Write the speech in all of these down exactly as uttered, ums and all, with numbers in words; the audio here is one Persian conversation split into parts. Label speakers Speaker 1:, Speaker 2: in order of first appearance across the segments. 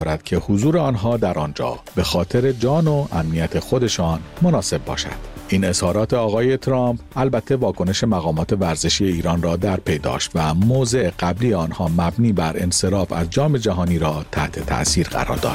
Speaker 1: دارد که حضور آنها در آنجا به خاطر جان و امنیت خودشان مناسب باشد. این اظهارات آقای ترامپ البته واکنش مقامات ورزشی ایران را در پی داشت و موضع قبلی آنها مبنی بر انصراف از جام جهانی را تحت تأثیر قرار داد.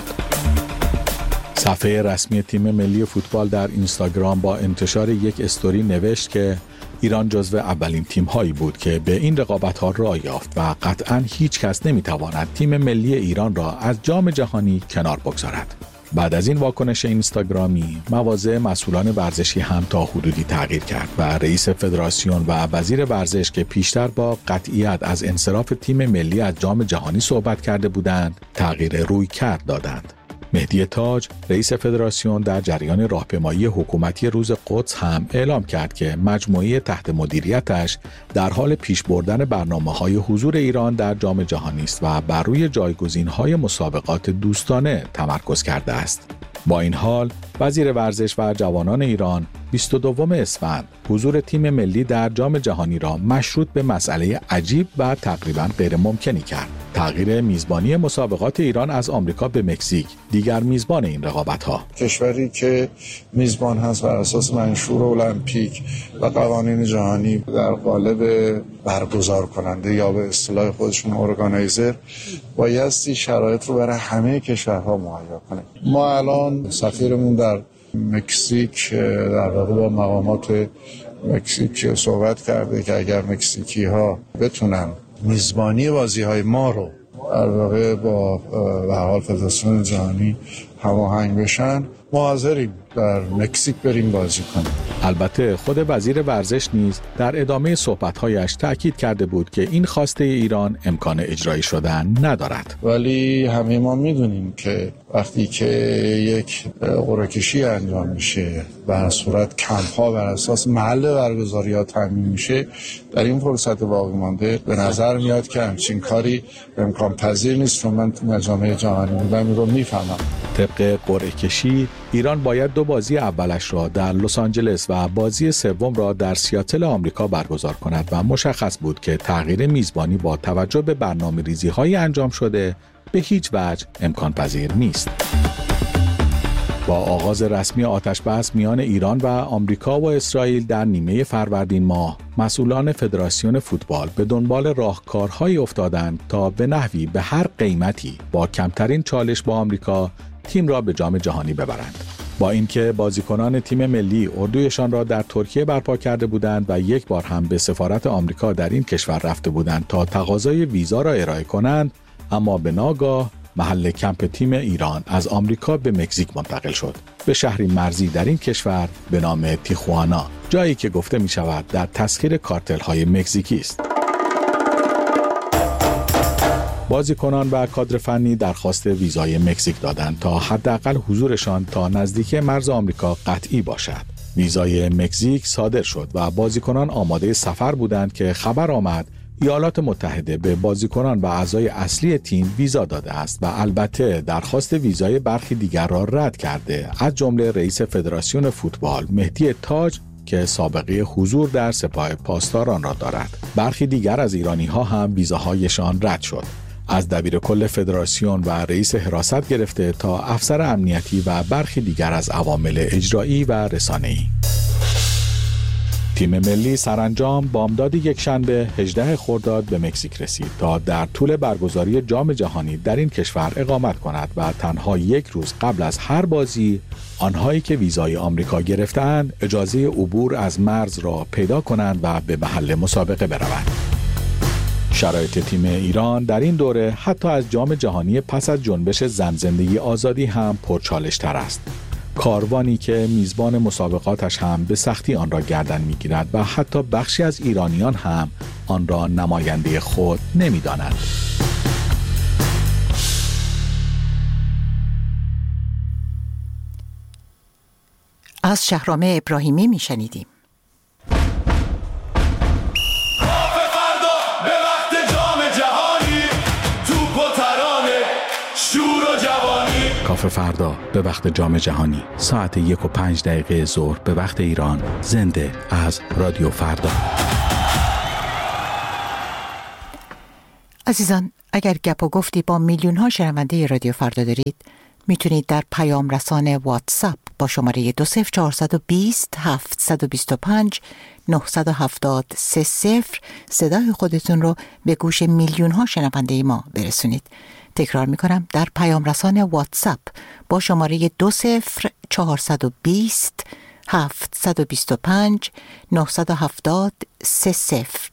Speaker 1: صفحه رسمی تیم ملی فوتبال در اینستاگرام با انتشار یک استوری نوشت که ایران جزو اولین تیم‌هایی بود که به این رقابت‌ها راه یافت و قطعاً هیچ کس نمی‌تواند تیم ملی ایران را از جام جهانی کنار بگذارد. بعد از این واکنش اینستاگرامی، مواضع مسئولان ورزشی هم تا حدودی تغییر کرد و رئیس فدراسیون و وزیر ورزش که پیشتر با قطعیت از انصراف تیم ملی از جام جهانی صحبت کرده بودند، تغییر رویکرد دادند. مهدی تاج، رئیس فدراسیون، در جریان راهپیمایی حکومتی روز قدس هم اعلام کرد که مجموعه تحت مدیریتش در حال پیش بردن برنامه‌های حضور ایران در جام جهانی است و بر روی جایگزین‌های مسابقات دوستانه تمرکز کرده است. با این حال، وزیر ورزش و جوانان ایران بیست و دوم اسفند حضور تیم ملی در جام جهانی را مشروط به مسئله عجیب و تقریباً غیر ممکنی کرد: تغییر میزبانی مسابقات ایران از آمریکا به مکزیک، دیگر میزبان این رقابت‌ها.
Speaker 2: کشوری که میزبان هست بر اساس منشور المپیک و قوانین جهانی در قالب برگزار کننده یا به اصطلاح خودشون ارگانایزر، بایستی شرایط رو برای همه کشورها مهیا کنه. ما الان سفیرمون در مکزیک در واقع با مقامات مکزیک صحبت کرده که اگر مکزیکی ها بتونن میزبانی بازی های ما رو در واقع با به حال فدراسیون جهانی هماهنگ بشن، ما حاضریم در مکزیک بریم بازی کنیم.
Speaker 1: البته خود وزیر ورزش نیز در ادامه صحبت‌هایش تأکید کرده بود که این خواسته ایران امکان اجرایی شدن ندارد.
Speaker 2: ولی همه ما میدونیم که وقتی که یک قرعه کشی انجام میشه بر صورت کمپ‌ها بر اساس محل برگزاری‌ها تعیین میشه، در این فرصت باقی مانده به نظر میاد که همچین کاری امکان پذیر نیست. چون من تو مجامع جهانی بودم این رو میفهمم.
Speaker 1: طبق قرعه کشی ایران باید دو بازی اولش را در لس آنجلس و بازی سوم را در سیاتل آمریکا برگزار کند و مشخص بود که تغییر میزبانی با توجه به برنامه‌ریزی‌های انجام شده به هیچ وجه امکان پذیر نیست. با آغاز رسمی آتش‌بس میان ایران و آمریکا و اسرائیل در نیمه فروردین ماه، مسئولان فدراسیون فوتبال به دنبال راهکارهایی افتادند تا به نحوی به هر قیمتی با کمترین چالش با آمریکا تیم را به جام جهانی ببرند. با اینکه بازیکنان تیم ملی اردویشان را در ترکیه برپا کرده بودند و یک بار هم به سفارت آمریکا در این کشور رفته بودند تا تقاضای ویزا را ارائه کنند، اما به ناگاه محل کمپ تیم ایران از آمریکا به مکزیک منتقل شد، به شهری مرزی در این کشور به نام تیخوانا، جایی که گفته می شود در تسخیر کارتل‌های مکزیکی است. بازیکنان و کادر فنی درخواست ویزای مکزیک دادند تا حداقل حضورشان تا نزدیکی مرز آمریکا قطعی باشد. ویزای مکزیک صادر شد و بازیکنان آماده سفر بودند که خبر آمد ایالات متحده به بازیکنان و اعضای اصلی تیم ویزا داده است و البته درخواست ویزای برخی دیگر را رد کرده، از جمله رئیس فدراسیون فوتبال مهدی تاج که سابقه حضور در سپاه پاسداران را دارد. برخی دیگر از ایرانی‌ها هم ویزاهایشان رد شد، از دبیر کل فدراسیون و رئیس حراست گرفته تا افسر امنیتی و برخی دیگر از عوامل اجرایی و رسانه‌ای. تیم ملی سرانجام بامداد یکشنبه هجدهم خرداد به مکزیک رسید تا در طول برگزاری جام جهانی در این کشور اقامت کند و تنها یک روز قبل از هر بازی آنهایی که ویزای آمریکا گرفتند اجازه عبور از مرز را پیدا کنند و به محل مسابقه بروند. شرایط تیم ایران در این دوره حتی از جام جهانی پس از جنبش زن زندگی آزادی هم پرچالش تر است. کاروانی که میزبان مسابقاتش هم به سختی آن را گردن میگیرد و حتی بخشی از ایرانیان هم آن را نماینده خود نمیدانند.
Speaker 3: از شهرام ابراهیمی میشنیدیم.
Speaker 1: کافه فردا به وقت جام جهانی ساعت یک و پنج دقیقه ظهر به وقت ایران، زنده از رادیو فردا.
Speaker 3: عزیزان، اگر گپ و گفتی با میلیون ها شنونده رادیو فردا دارید، میتونید در پیام رسان واتساپ با شماره دو صفر چهار دو صفر هفت دو پنج نه هفت سه صفر صدای خودتون رو به گوش میلیون ها شنونده ما برسونید. تکرار میکنم، در پیام رسان واتساپ با شماره دو صفر چهار دو صفر هفت دو پنج نه هفت سه صفر.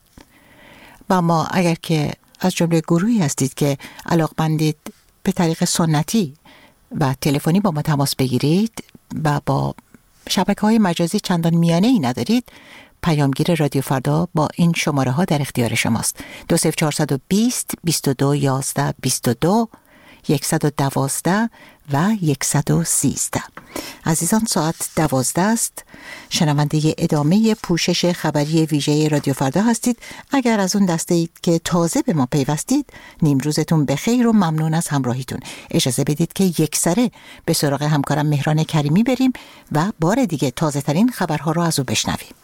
Speaker 3: و ما اگر که از جمله گروهی هستید که علاقمندید به طریق سنتی و تلفنی با ما تماس بگیرید و با شبکه‌های مجازی چندان میانه‌ای ندارید، پیامگیر رادیو فردا با این شماره ها در اختیار شماست: دو صفر چهار دو صفر بیست و دو یازده بیست و دو صد و دوازده و صد و سیزده. عزیزان، ساعت دوازده است. شنونده ادامه پوشش خبری ویژه رادیو فردا هستید. اگر از اون دسته اید که تازه به ما پیوستید، نیم روزتون بخیر و ممنون از همراهیتون. اجازه بدید که یک سره به سراغ همکارم مهران کریمی بریم و بار دیگه تازه ترین خبرها رو از او بشنویم.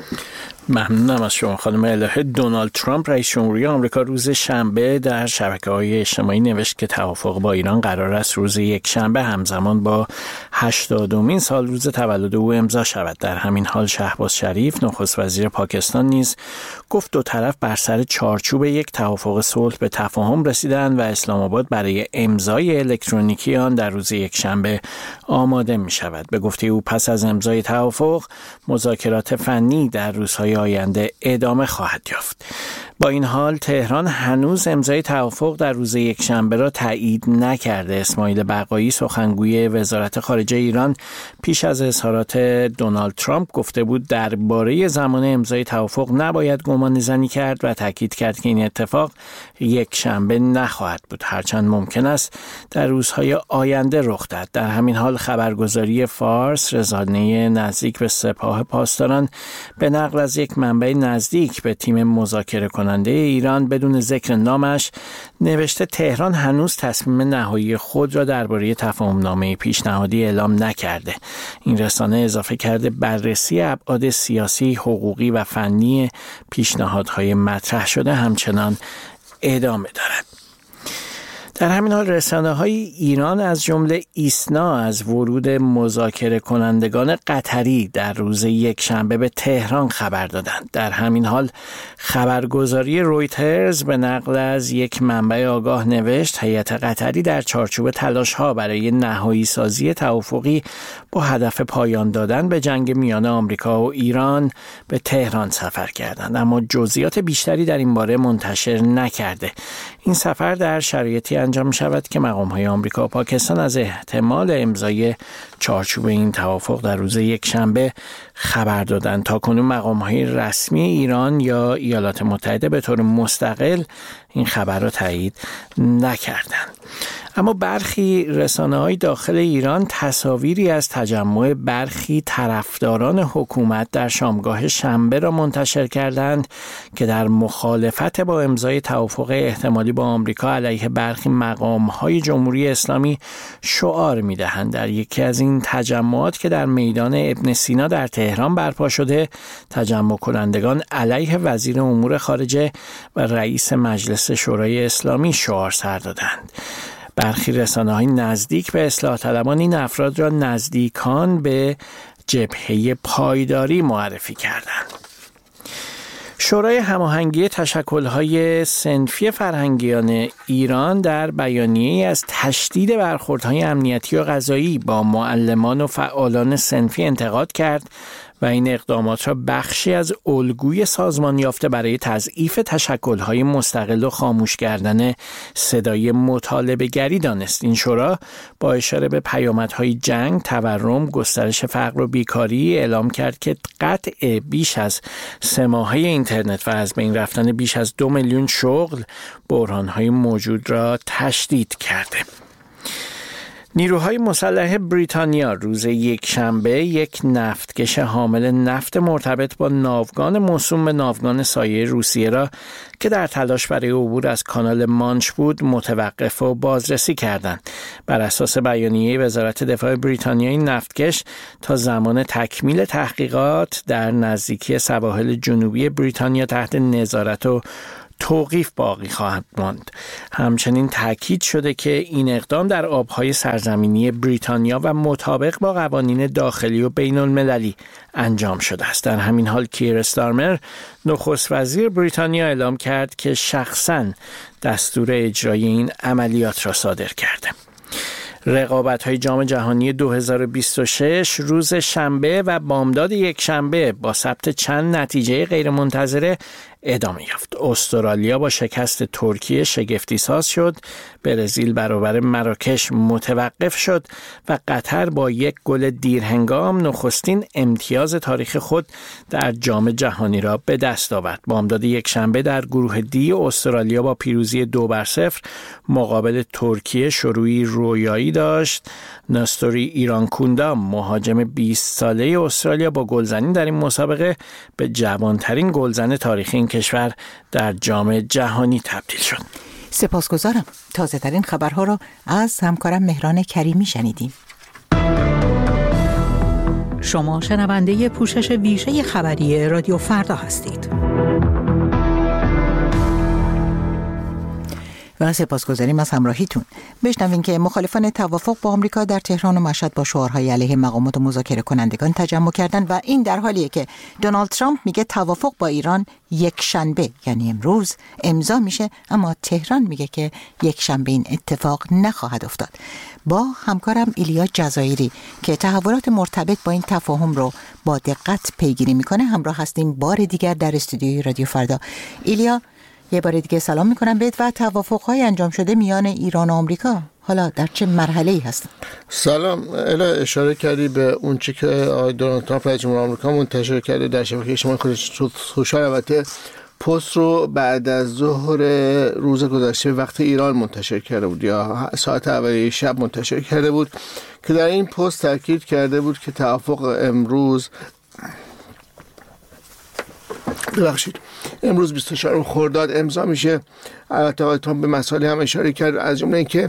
Speaker 4: ممنونم از شما خانم الهه. دونالد ترامپ رئیس جمهوری آمریکا روز شنبه در شبکه‌های اجتماعی نوشت که توافق با ایران قرار است روز یک شنبه همزمان با هشتادمین سال روز تولد او امضا شود. در همین حال شهباز شریف نخست وزیر پاکستان نیز گفت دو طرف بر سر چارچوب یک توافق صلح به تفاهم رسیدند و اسلام آباد برای امضای الکترونیکی آن در روز یک شنبه آماده می شود. به گفته او پس از امضای توافق مذاکرات فنی در روزهای آینده ادامه خواهد یافت. با این حال تهران هنوز امضای توافق در روز یکشنبه را تایید نکرده. اسماعیل بقایی سخنگوی وزارت خارجه ایران پیش از اظهارات دونالد ترامپ گفته بود درباره زمان امضای توافق نباید گمانه‌زنی کرد و تاکید کرد که این اتفاق یکشنبه نخواهد بود، هرچند ممکن است در روزهای آینده رخ دهد. در همین حال خبرگزاری فارس، رسانه نزدیک به سپاه پاسداران، به نقل از یک منبع نزدیک به تیم مذاکره کننده ایران بدون ذکر نامش نوشته تهران هنوز تصمیم نهایی خود را درباره تفاهم‌نامه پیشنهادی اعلام نکرده. این رسانه اضافه کرده بررسی ابعاد سیاسی، حقوقی و فنی پیشنهادهای مطرح شده همچنان ادامه دارد. در همین حال رسانه‌های ایران از جمله ایسنا از ورود مذاکره کنندگان قطری در روز یکشنبه به تهران خبر دادند. در همین حال خبرگزاری رویترز به نقل از یک منبع آگاه نوشت هیئت قطری در چارچوب تلاش‌ها برای نهایی سازی توافقی با هدف پایان دادن به جنگ میان آمریکا و ایران به تهران سفر کردند، اما جزئیات بیشتری در این باره منتشر نکرده. این سفر در شرایطی انجام شود که مقام‌های آمریکا و پاکستان از احتمال امضای چارچوب این توافق در روز یکشنبه خبر دادند. تاکنون مقام‌های رسمی ایران یا ایالات متحده به طور مستقل این خبر را تایید نکردند. اما برخی رسانه‌های داخل ایران تصاویری از تجمع برخی طرفداران حکومت در شامگاه شنبه را منتشر کردند که در مخالفت با امضای توافق احتمالی با آمریکا علیه برخی مقام‌های جمهوری اسلامی شعار می‌دهند. در یکی از این تجمعات که در میدان ابن سینا در تهران برپا شده، تجمع کنندگان علیه وزیر امور خارجه و رئیس مجلس شورای اسلامی شعار سر دادند. برخی رسانه‌های نزدیک به اصلاح طلبان این افراد را نزدیکان به جبهه پایداری معرفی کردند. شورای هماهنگی تشکل‌های صنفی فرهنگیان ایران در بیانیه‌ای از تشدید برخوردهای امنیتی و قضایی با معلمان و فعالان صنفی انتقاد کرد و این اقدامات را بخشی از الگوی سازمان یافته برای تضعیف تشکل‌های مستقل و خاموش کردن صدای مطالبه‌گری دانست. این شورا با اشاره به پیامدهای جنگ، تورم، گسترش فقر و بیکاری اعلام کرد که قطع بیش از سه ماهه اینترنت و از بین رفتن بیش از دو میلیون شغل بحران‌های موجود را تشدید کرده. نیروهای مسلح بریتانیا روز یکشنبه یک نفتکش حامل نفت مرتبط با ناوگان موسوم به ناوگان سایه روسیه را که در تلاش برای عبور از کانال مانچ بود متوقف و بازرسی کردند. بر اساس بیانیه وزارت دفاع بریتانیا این نفتکش تا زمان تکمیل تحقیقات در نزدیکی سواحل جنوبی بریتانیا تحت نظارت و توقیف باقی خواهد ماند. همچنین تاکید شده که این اقدام در آبهای سرزمینی بریتانیا و مطابق با قوانین داخلی و بین المللی انجام شده است. در همین حال کیر استارمر نخست وزیر بریتانیا اعلام کرد که شخصاً دستور اجرای این عملیات را صادر کرده. رقابت‌های جام جهانی دو هزار و بیست و شش روز شنبه و بامداد یک شنبه با ثبت چند نتیجه غیرمنتظره ادامه یافت. استرالیا با شکست ترکیه شگفتی ساز شد، برزیل برابر مراکش متوقف شد و قطر با یک گل دیرهنگام نخستین امتیاز تاریخ خود در جام جهانی را به دست آورد. بامداد یک شنبه در گروه دی استرالیا با پیروزی دو بر صفر مقابل ترکیه شروعی رویایی داشت. ناستوری ایرانکوندا مهاجم بیست ساله استرالیا با گلزنی در این مسابقه به جوانترین گلزن تاریخی این کشور در جام جهانی تبدیل شد.
Speaker 3: سپاسگزارم. تازه ترین خبرها را از همکارم مهران کریمی شنیدیم.
Speaker 5: شما شنونده پوشش ویژه خبری رادیو فردا هستید.
Speaker 3: و سپاسگزاریم از همراهیتون. بشنوین که مخالفان توافق با آمریکا در تهران و مشهد با شعارهای علیه مقامات و مذاکره کنندگان تجمع کردند و این در حالیه که دونالد ترامپ میگه توافق با ایران یک شنبه یعنی امروز امضا میشه، اما تهران میگه که یک شنبه این اتفاق نخواهد افتاد. با همکارم ایلیا جزایری که تحولات مرتبط با این تفاهم رو با دقت پیگیری میکنه همراه هستیم بار دیگر در استودیوی رادیو فردا. ایلیا، یه بار دیگه سلام میکنم بهت و توافق‌های انجام شده میان ایران و آمریکا حالا در چه مرحله‌ای هستن؟
Speaker 6: سلام. الا اشاره کردی به اون چیزی که آقای دونالد ترامپ رئیس جمهور آمریکا منتشر کرده در شبکه اجتماعی خودش سوشال. البته پست رو بعد از ظهر روز گذشته وقت ایران منتشر کرده بود یا ساعت اولیه شب منتشر کرده بود که در این پست تاکید کرده بود که توافق امروز ببخشید امروز بیست و چهارم خرداد امضا میشه. البته آقای ترامپ به مسائلی هم اشاره کرد، از جمله اینکه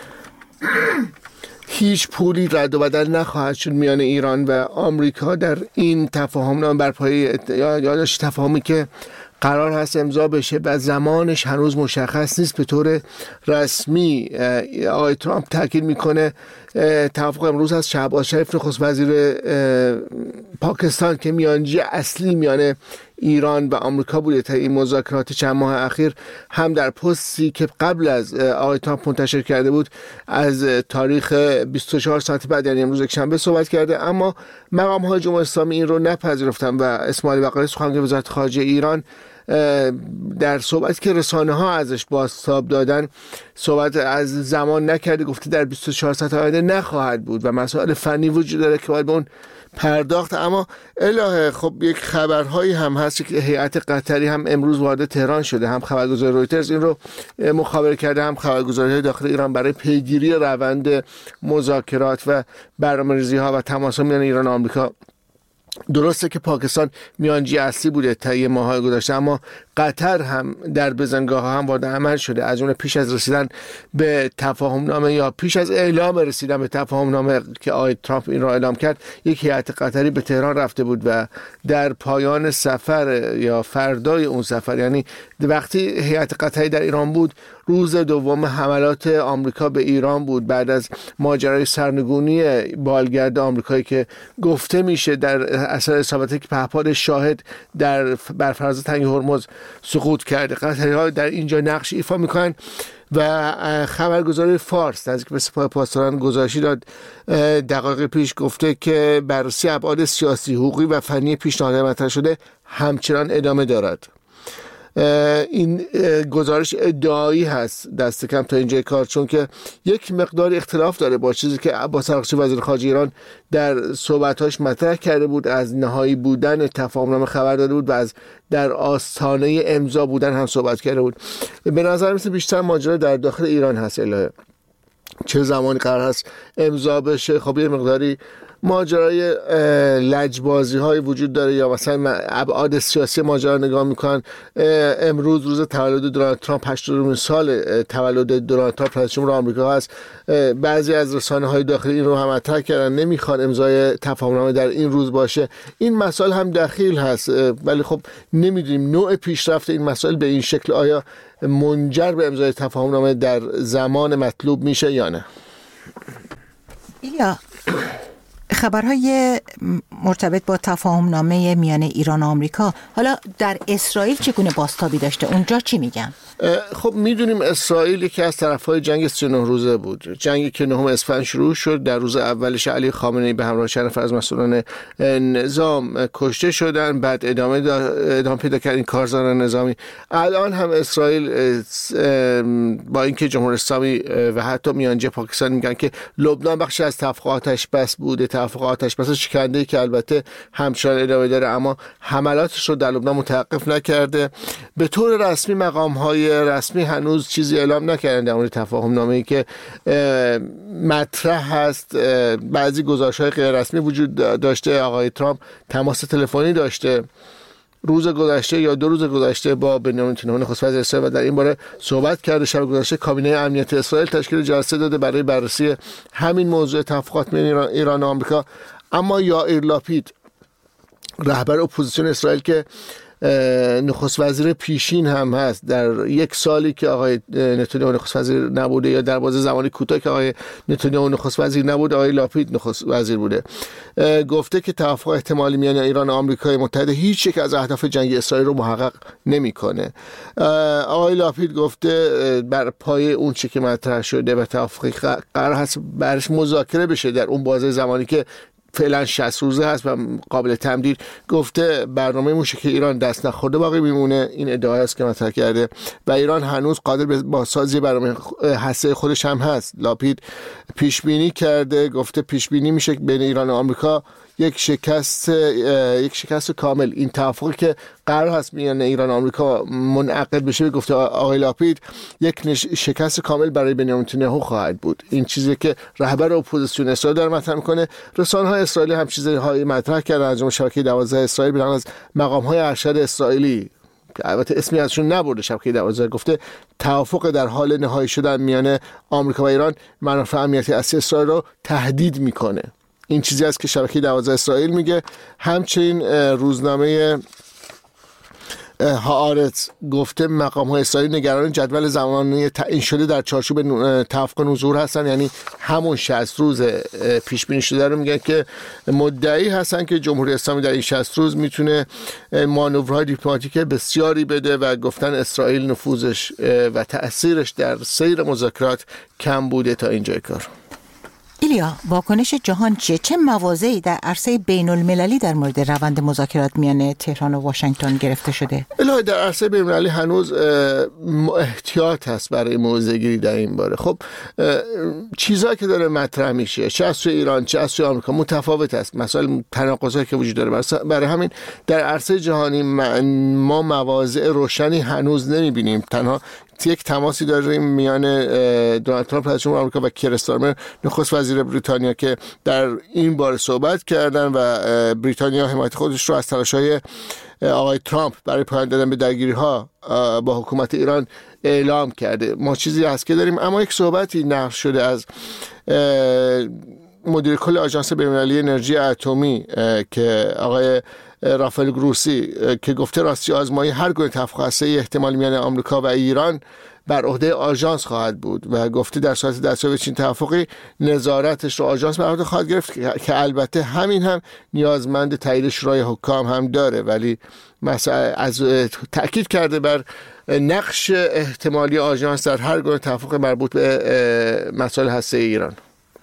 Speaker 6: هیچ پولی رد و بدل نخواهد شد میان ایران و آمریکا در این تفاهم نامه بر پایه یادداشت تفاهمی که قرار هست امضا بشه و زمانش هنوز مشخص نیست. به طور رسمی آقای ترامپ تاکید میکنه توافق امروز از شهباز شریف نخست وزیر پاکستان که میانجی اصلی میان ایران و آمریکا بوده تا این مذاکرات چند ماه اخیر، هم در پستی که قبل از آقای ترامپ منتشر کرده بود از تاریخ بیست و چهار ساعت بعد یعنی امروز یک شنبه صحبت کرده، اما مقام های جمهوری اسلامی این رو نپذیرفتن و اسماعیل بقالی سخنگوی وزارت خارجه ایران در صحبتی که رسانه ها ازش بازتاب دادن صحبت از زمان نکرده، گفته در بیست و چهار ساعت آینده نخواهد بود و مسائل فنی وجود داره که باید به اون پرداخت. اما الهه خب یک خبرهایی هم هست که هیئت قطری هم امروز وارد تهران شده، هم خبرگزاری رویترز این رو مخابره کرده، هم خبرگزاری‌های داخل ایران برای پیگیری روند مذاکرات و برنامه‌ریزی ها و تماس‌ها میان ایران و آمریکا. درسته که پاکستان میانجی اصلی بوده تا یه ماهای گذشته، اما قطر هم در بزنگاه ها هم وارد عمل شده، از اون پیش از رسیدن به تفاهم نامه یا پیش از اعلام رسیدن به تفاهم نامه که آقای ترامپ این را اعلام کرد، یک هیئت قطری به تهران رفته بود و در پایان سفر یا فردای اون سفر، یعنی وقتی هیئت قطری در ایران بود، روز دوم حملات آمریکا به ایران بود بعد از ماجرای سرنگونی بالگرد آمریکایی که گفته میشه در اثر اصابتی که پهپاد شاهد در بر فراز تنگ هرمز سقوط کرده. قطری‌ها در اینجا نقش ایفا میکنن و خبرگزاری فارس نزدیک به سپاه پاسداران گزارشی داد دقایق پیش، گفته که بررسی ابعاد سیاسی، حقوقی و فنی پیشنهاد مطرح شده همچنان ادامه دارد. این گزارش ادعایی هست دست کم تا اینجای کار، چون که یک مقدار اختلاف داره با چیزی که عباس عراقچی وزیر خارجه ایران در صحبتاش مطرح کرده بود، از نهایی بودن تفاهمنامه خبر داده بود و از در آستانه امضا بودن هم صحبت کرده بود. به نظر میاد بیشتر ماجرا در داخل ایران هست. الهه چه زمانی قرار هست امضا بشه؟ خب یه مقداری ماجرای لجبازی های وجود داره یا مثلا ابعاد سیاسی ماجرا نگاه میکنن. امروز روز تولد دونالد ترامپ، هشتادمین سال تولد دونالد ترامپ رئیس جمهور آمریکا هست. بعضی از رسانه های داخلی این رو هم مطرح کردن، نمیخوان امضای تفاهمنامه در این روز باشه. این مسائل هم دخیل هست، ولی خب نمیدونیم نوع پیشرفت این مسائل به این شکل آیا منجر به امضای تفاهمنامه در زمان مطلوب میشه یا نه.
Speaker 3: ایلیا، خبرهای مرتبط با تفاهمنامه میان ایران و آمریکا حالا در اسرائیل چگونه بازتابی داشته؟ اونجا چی میگن؟
Speaker 6: خب میدونیم اسرائیل یکی از طرفهای جنگ سی و نه روزه بود، جنگی که نهم اسفند شروع شد. در روز اولش علی خامنه‌ای به همراه چند نفر از مسئولان نظام کشته شدن، بعد ادامه ادامه پیدا کرد این کارزاران نظامی. الان هم اسرائیل با اینکه جمهوری اسلامی و حتی میانجی پاکستان میگن که لبنان بخشی از توافق آتش بس بوده، توافق آتش بس شکنده‌ای که البته همچنان ادامه داره اما حملاتش رو در لبنان متوقف نکرده. به طور رسمی مقام‌های رسمی هنوز چیزی اعلام نکردن در مورد تفاهم نامه‌ای که مطرح هست. بعضی گزارش‌های غیر رسمی وجود داشته. آقای ترامپ تماس تلفنی داشته روز گذشته یا دو روز گذشته با بنیامین نتانیاهو نخست وزیر اسرائیل و در این باره صحبت کرده. شب گذشته کابینه امنیت اسرائیل تشکیل جلسه داده برای بررسی همین موضوع توافقات میان ایران و آمریکا. اما یائیر لاپید، رهبر اپوزیسیون اسرائیل که نخست وزیر پیشین هم هست، در یک سالی که آقای نتانیاهو نخست وزیر نبوده یا در بازه زمانی کوتاه که آقای نتانیاهو نخست وزیر نبوده آقای لاپید نخست وزیر بوده، گفته که توافق احتمالی میان ایران و آمریکای متحده هیچ یک از اهداف جنگی اسرائیل رو محقق نمیکنه. آقای لاپید گفته بر پایه اون چیزی که مطرح شده و توافقی قرار هست برش مذاکره بشه در اون بازه زمانی که فعلا شصت روزه هست و قابل تمدید. گفته برنامه موشه که ایران دست نخورده باقی میمونه. این ادعای است که مطرح کرده و ایران هنوز قادر به بازسازی برنامه هسته خودش هم هست. لاپید پیش بینی کرده، گفته پیش بینی میشه بین ایران و آمریکا یک شکست یک شکست کامل. این توافقی که قرار هست میان ایران و آمریکا منعقد بشه، گفته آقای لاپید، یک شکست کامل برای بنیامین نتانیاهو خواهد بود. این چیزی که رهبر اپوزیسیون اسرائیل داره مطرح میکنه. رسانه‌های اسرائیلی هم چیزهای مطرح کردن، از جمله شبکه دوازده اسرائیل بیان از مقام‌های ارشد اسرائیلی که البته اسمی ازشون نبرده، شبکه دوازده گفته توافق در حال نهایی شدن میان آمریکا و ایران منافع امنیتی اصلی اسرائیل رو تهدید میکنه. این چیزی است که شبکه دوازده اسرائیل میگه. همچنین روزنامه هآرتز گفته مقام‌های اسرائیل نگران جدول زمانی تعیین شده در چارچوب توافق نوظهور هستن، یعنی همون شصت روز پیش بینی شده رو میگن که مدعی هستن که جمهوری اسلامی در این شصت روز میتونه مانورهای دیپلماتیک بسیاری بده و گفتن اسرائیل نفوذش و تأثیرش در سیر مذاکرات کم بوده تا اینجای کار.
Speaker 3: ایلیا، واکنش جهان چیه؟ چه مواضعی در عرصه بین المللی در مورد روند مذاکرات میان تهران و واشنگتن گرفته شده؟
Speaker 6: الهی در عرصه بین المللی هنوز احتیاط هست برای موضع گیری در این باره. خب چیزایی که داره مطرح میشه چه از سوی ایران چه از سوی آمریکا متفاوت است، مسائل تناقضایی که وجود داره. برای همین در عرصه جهانی ما مواضع روشنی هنوز نمیبینیم. تنها یک تماسی داریم میان دونالد ترامپ رئیس جمهور آمریکا و کیر استارمر نخست وزیر بریتانیا که در این باره صحبت کردن و بریتانیا حمایت خودش رو از تلاش‌های آقای ترامپ برای پایان دادن به درگیری‌ها با حکومت ایران اعلام کرده. ما چیزی هست که داریم، اما یک صحبتی نقل شده از مدیر کل آژانس بین‌المللی انرژی اتمی که آقای رافائل گروسی که گفته راستی آزمایی هر گونه توافق هسته‌ای احتمالی میان آمریکا و ایران بر عهده آژانس خواهد بود و گفته در صورت دستیابی چنین توافقی نظارتش رو آژانس بر عهده خواهد گرفت که البته همین هم نیازمند تایید شورای حکام هم داره، ولی مثلا از تأکید کرده بر نقش احتمالی آژانس در هر گونه توافق مربوط به مسائل هسته‌ای ایران.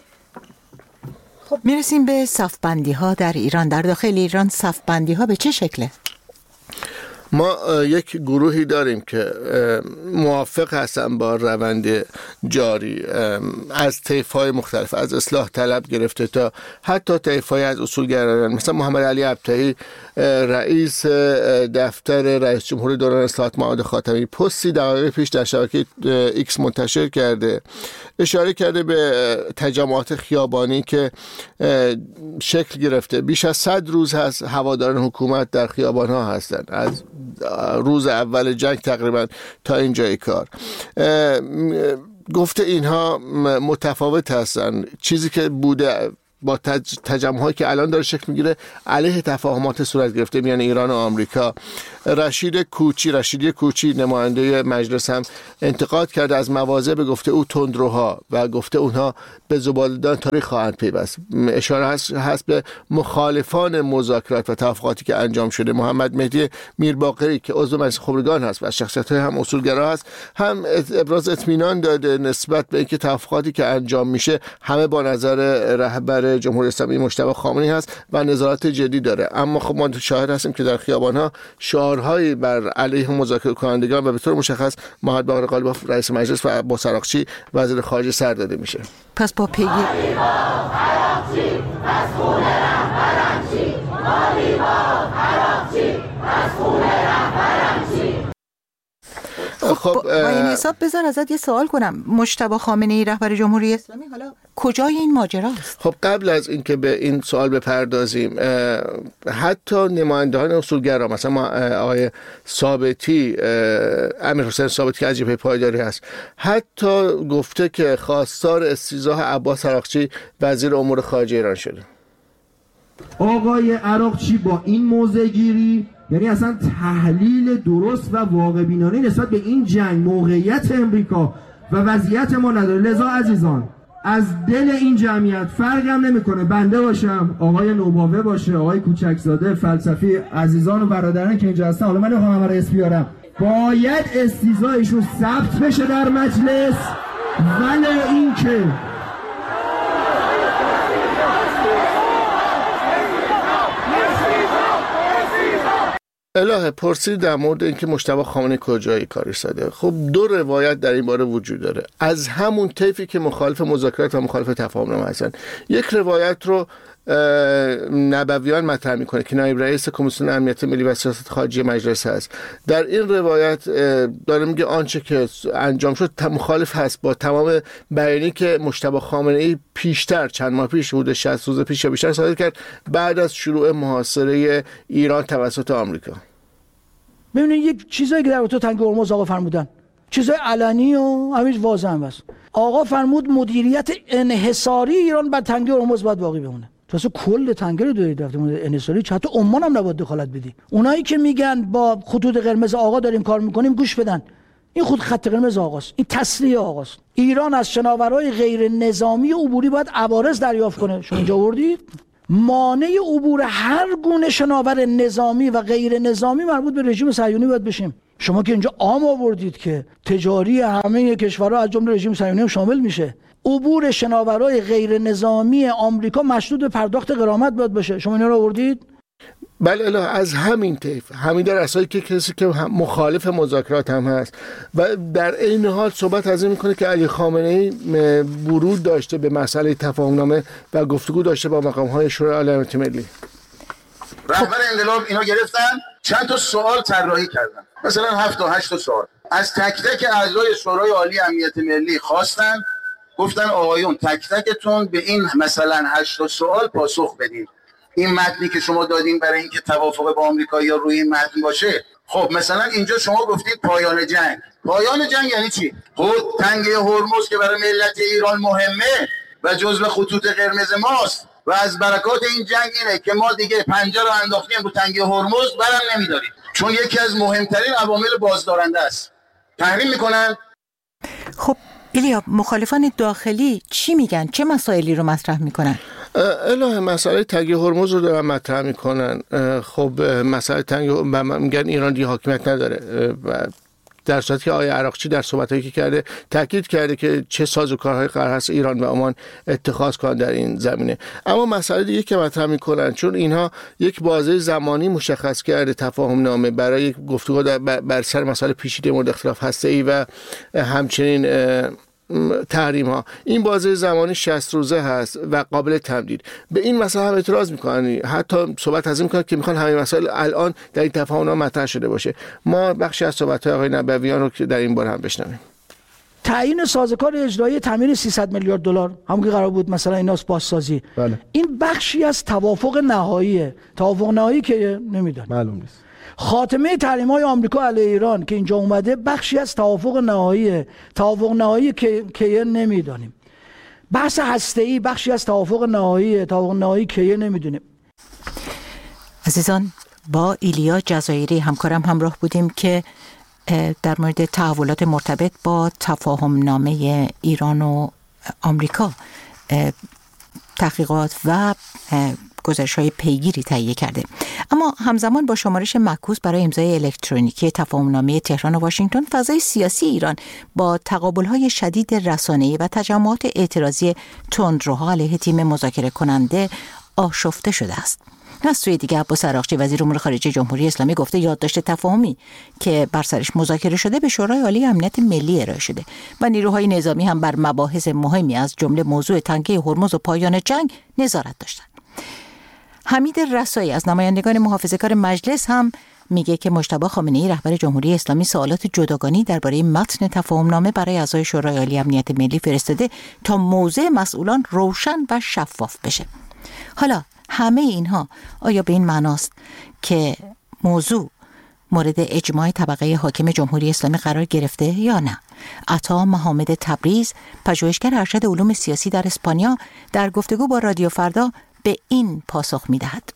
Speaker 3: خب میرسیم به صفبندی ها در ایران. در داخل ایران صفبندی ها به چه شکله؟
Speaker 6: ما یک گروهی داریم که موافق هستن با روند جاری از طیف‌های مختلف، از اصلاح طلب گرفته تا حتی طیف‌های از اصولگرایان، مثلا محمد علی ابطحی رئیس دفتر رئیس جمهور دوران اصلاحات معاد خاتمی پستی دقایق پیش در شبکه ایکس منتشر کرده، اشاره کرده به تجمعات خیابانی که شکل گرفته. بیش از صد روز هست هواداران حکومت در خیابان‌ها هستند، از روز اول جنگ تقریبا تا اینجای کار. گفته اینها متفاوت هستن. چیزی که بوده با تجمع‌هایی که الان داره شکل میگیره علیه تفاهمات صورت گرفته میان ایران و آمریکا. رشید کوچی رشیدی کوچی نماینده مجلس هم انتقاد کرده از مواضع به گفته او تندروها و گفته اونها به زباله‌دان تاریخ خواهند پیوست. اشاره هست, هست به مخالفان مذاکرات و توافقاتی که انجام شده. محمد مهدی میرباقری که عضو مجلس خبرگان هست و شخصیت‌های هم اصولگرا هست هم ابراز اطمینان داده نسبت به اینکه توافقاتی که انجام میشه همه با نظر رهبر جمهوری اسلامی مجتبی خامنه‌ای هست و نظارت جدی داره. اما خب ما شاهد هستیم که در خیابان‌ها شعارهایی بر علیه مذاکره کنندگان و به طور مشخص محمد باقر غالیباف رئیس مجلس و عباس عراقچی وزیر خارجه سر داده میشه.
Speaker 3: پس با پیگیر خب با این حساب بذار ازت یه سوال کنم. مجتبی خامنه‌ای رهبر جمهوری اسلامی حالا کجای این ماجراست؟
Speaker 6: خب قبل از اینکه به این سوال بپردازیم، حتی نمایندگان اصولگرا مثلا ما آقای ثابتی، امیرحسین ثابتی که از جبهه پایداری هست، حتی گفته که خواستار استیضاح عباس عراقچی وزیر امور خارجه ایران شده.
Speaker 7: آقای عراقچی با این موضع گیری، یعنی اصلا تحلیل درست و واقع بینانه نسبت به این جنگ، موقعیت امریکا و وضعیت ما نداره. لذا عزیزان از دل این جمعیت فرق هم نمیکنه بنده باشم، آقای نوباوه باشه، آقای کوچکزاده، فلسفی، عزیزان و برادران که اینجا هستن، حالا من نمیخوام همه رو اسم بیارم، باید استیضاحشون ثبت بشه در مجلس. ولی این که
Speaker 6: الهه پرسید در مورد اینکه مجتبی خامنه‌ای کجای کاری ساده. خب دو روایت در این باره وجود داره از همون طیفی که مخالف مذاکرات و مخالف تفاهم‌نامه هستن. یک روایت رو نبویان مطرح میکنه که نایب رئیس کمیسیون امنیت ملی و سیاست خارجی مجلس هست. در این روایت داره میگه آنچه که انجام شد مخالف هست با تمام بیانیه‌ای که مجتبی خامنه‌ای پیشتر چند ماه پیش بوده، شصت روز پیش یا بیشتر صادر کرد بعد از شروع محاصره ایران توسط آمریکا.
Speaker 8: ببینید یک چیزایی که در رابطه تنگ هرمز آقا فرمودن، چیزای علنی و همین واضح هم هست. آقا فرمود مدیریت انحصاری ایران بر تنگ هرمز باید باقی بمونه. تو اصلا کل تنگه رو دارید رفته انحصاری، حتی عمان هم نباید دخالت بدی. اونایی که میگن با خطوط قرمز آقا داریم کار میکنیم گوش بدن. این خود خط قرمز آقاست، این تسلیه آقاست. ایران از شناورهای غیر نظامی عبوری باید عوارض دریافت کنه. شما اینجا آوردید مانع عبور هر گونه شناور نظامی و غیر نظامی مربوط به رژیم صهیونی باید بشیم. شما که اینجا عام آوردید که تجاری همه کشورها از جمله رژیم صهیونی هم شامل میشه. عبور شناورهای غیر نظامی آمریکا مشروط به پرداخت غرامت باید باشه. شما اینا رو آوردید؟
Speaker 6: بله اله از همین طیف، همین در اساسی که کسی که مخالف مذاکرات هم هست و در این حال صحبت از این میکنه که علی خامنه‌ای ورود داشته به مسئله تفاهم‌نامه و گفتگو داشته با مقام‌های شورای عالی امنیت ملی.
Speaker 9: رهبر انقلاب اینو گرفتن، چند تا سوال طراحی کردن، مثلا هفت تا هشت تا سوال از تک تک اعضای شورای عالی امنیت ملی خواستن، گفتن آقایون تک تکتون به این مثلا هشت تا سوال پاسخ بدین. این متنی که شما دادین برای اینکه توافق با آمریکا یا روی این متن باشه، خب مثلا اینجا شما گفتید پایان جنگ. پایان جنگ یعنی چی؟ خود تنگه هرمز که برای ملت ایران مهمه و جزو خطوط قرمز ماست و از برکات این جنگ اینه که ما دیگه پنجه رو انداختیم رو تنگه هرمز برم نمیداریم، چون یکی از مهمترین عوامل بازدارنده است. تحریم میکنن.
Speaker 3: خب ایلیا، مخالفان داخلی چی میگن؟ چه مسائلی رو مطرح میکنن؟
Speaker 6: الهه مسئله تنگه هرمز رو دارن مطرح میکنن. خب مسئله تنگه میگن ایران دیگه حاکمیت نداره و در صورتی که آقای عراقچی در صحبتایی که کرده تاکید کرده که چه سازوکارهای قرار هست ایران و عمان اتخاذ کنند در این زمینه. اما مسئله دیگه که مطرح می‌کنن، چون اینها یک بازه زمانی مشخص کرده تفاهم نامه برای گفتگو بر سر مسائل پیچیده مورد اختلاف هسته‌ای و همچنین تحریم ها، این بازه زمانی شصت روزه هست و قابل تمدید. به این مسئله هم اعتراض میکنن، حتی صحبت از این میکنن که میخوان همین مسائل الان در این تفاهم نامه مطرح شده باشه. ما بخشی از صحبت های آقای نبویان رو که در این باره هم بشنویم.
Speaker 8: تعیین سازوکار اجرایی تامین سیصد میلیارد دلار همون که قرار بود مثلا ایناس بازسازی،
Speaker 10: بله.
Speaker 8: این بخشی از توافق نهاییه. توافق نهایی که نمیدونم
Speaker 10: معلوم نیست.
Speaker 8: خاتمه تحریم‌های آمریکا علیه ایران که اینجا اومده بخشی از توافق نهاییه. توافق نهایی که که نمیدونیم. بحث هسته‌ای بخشی از توافق نهاییه. توافق نهایی که نمیدونیم.
Speaker 3: عزیزان، با ایلیا جزایری همکارم همراه بودیم که در مورد تحولات مرتبط با تفاهم نامه ایران و آمریکا تحقیقات و گزارش‌های پیگیری تهیه کرده. اما همزمان با شمارش معکوس برای امضای الکترونیکی تفاهم‌نامه تهران و واشنگتن، فضای سیاسی ایران با تقابل‌های شدید رسانه‌ای و تجمعات اعتراضی تندروها علیه تیم مذاکره کننده آشفته شده است. از سوی دیگه عباس عراقچی وزیر امور خارجه جمهوری اسلامی گفته یادداشت تفاهمی که بر سرش مذاکره شده به شورای عالی امنیت ملی ارائه شده و نیروهای نظامی هم بر مباحث مهمی از جمله موضوع تنگه هرمز و پایان جنگ نظارت داشتند. حمید رسایی از نمایندگان محافظه‌کار مجلس هم میگه که مجتبی خامنه‌ای رهبر جمهوری اسلامی سوالات جداگانه درباره متن تفاهم‌نامه برای اعضای شورای عالی امنیت ملی فرستاده تا موضع مسئولان روشن و شفاف بشه. حالا همه اینها آیا به این معناست که موضوع مورد اجماع طبقه حاکم جمهوری اسلامی قرار گرفته یا نه؟ عطا محمد تبریز، پژوهشگر ارشد علوم سیاسی در اسپانیا، در گفتگو با رادیو فردا به این پاسخ می‌دهد.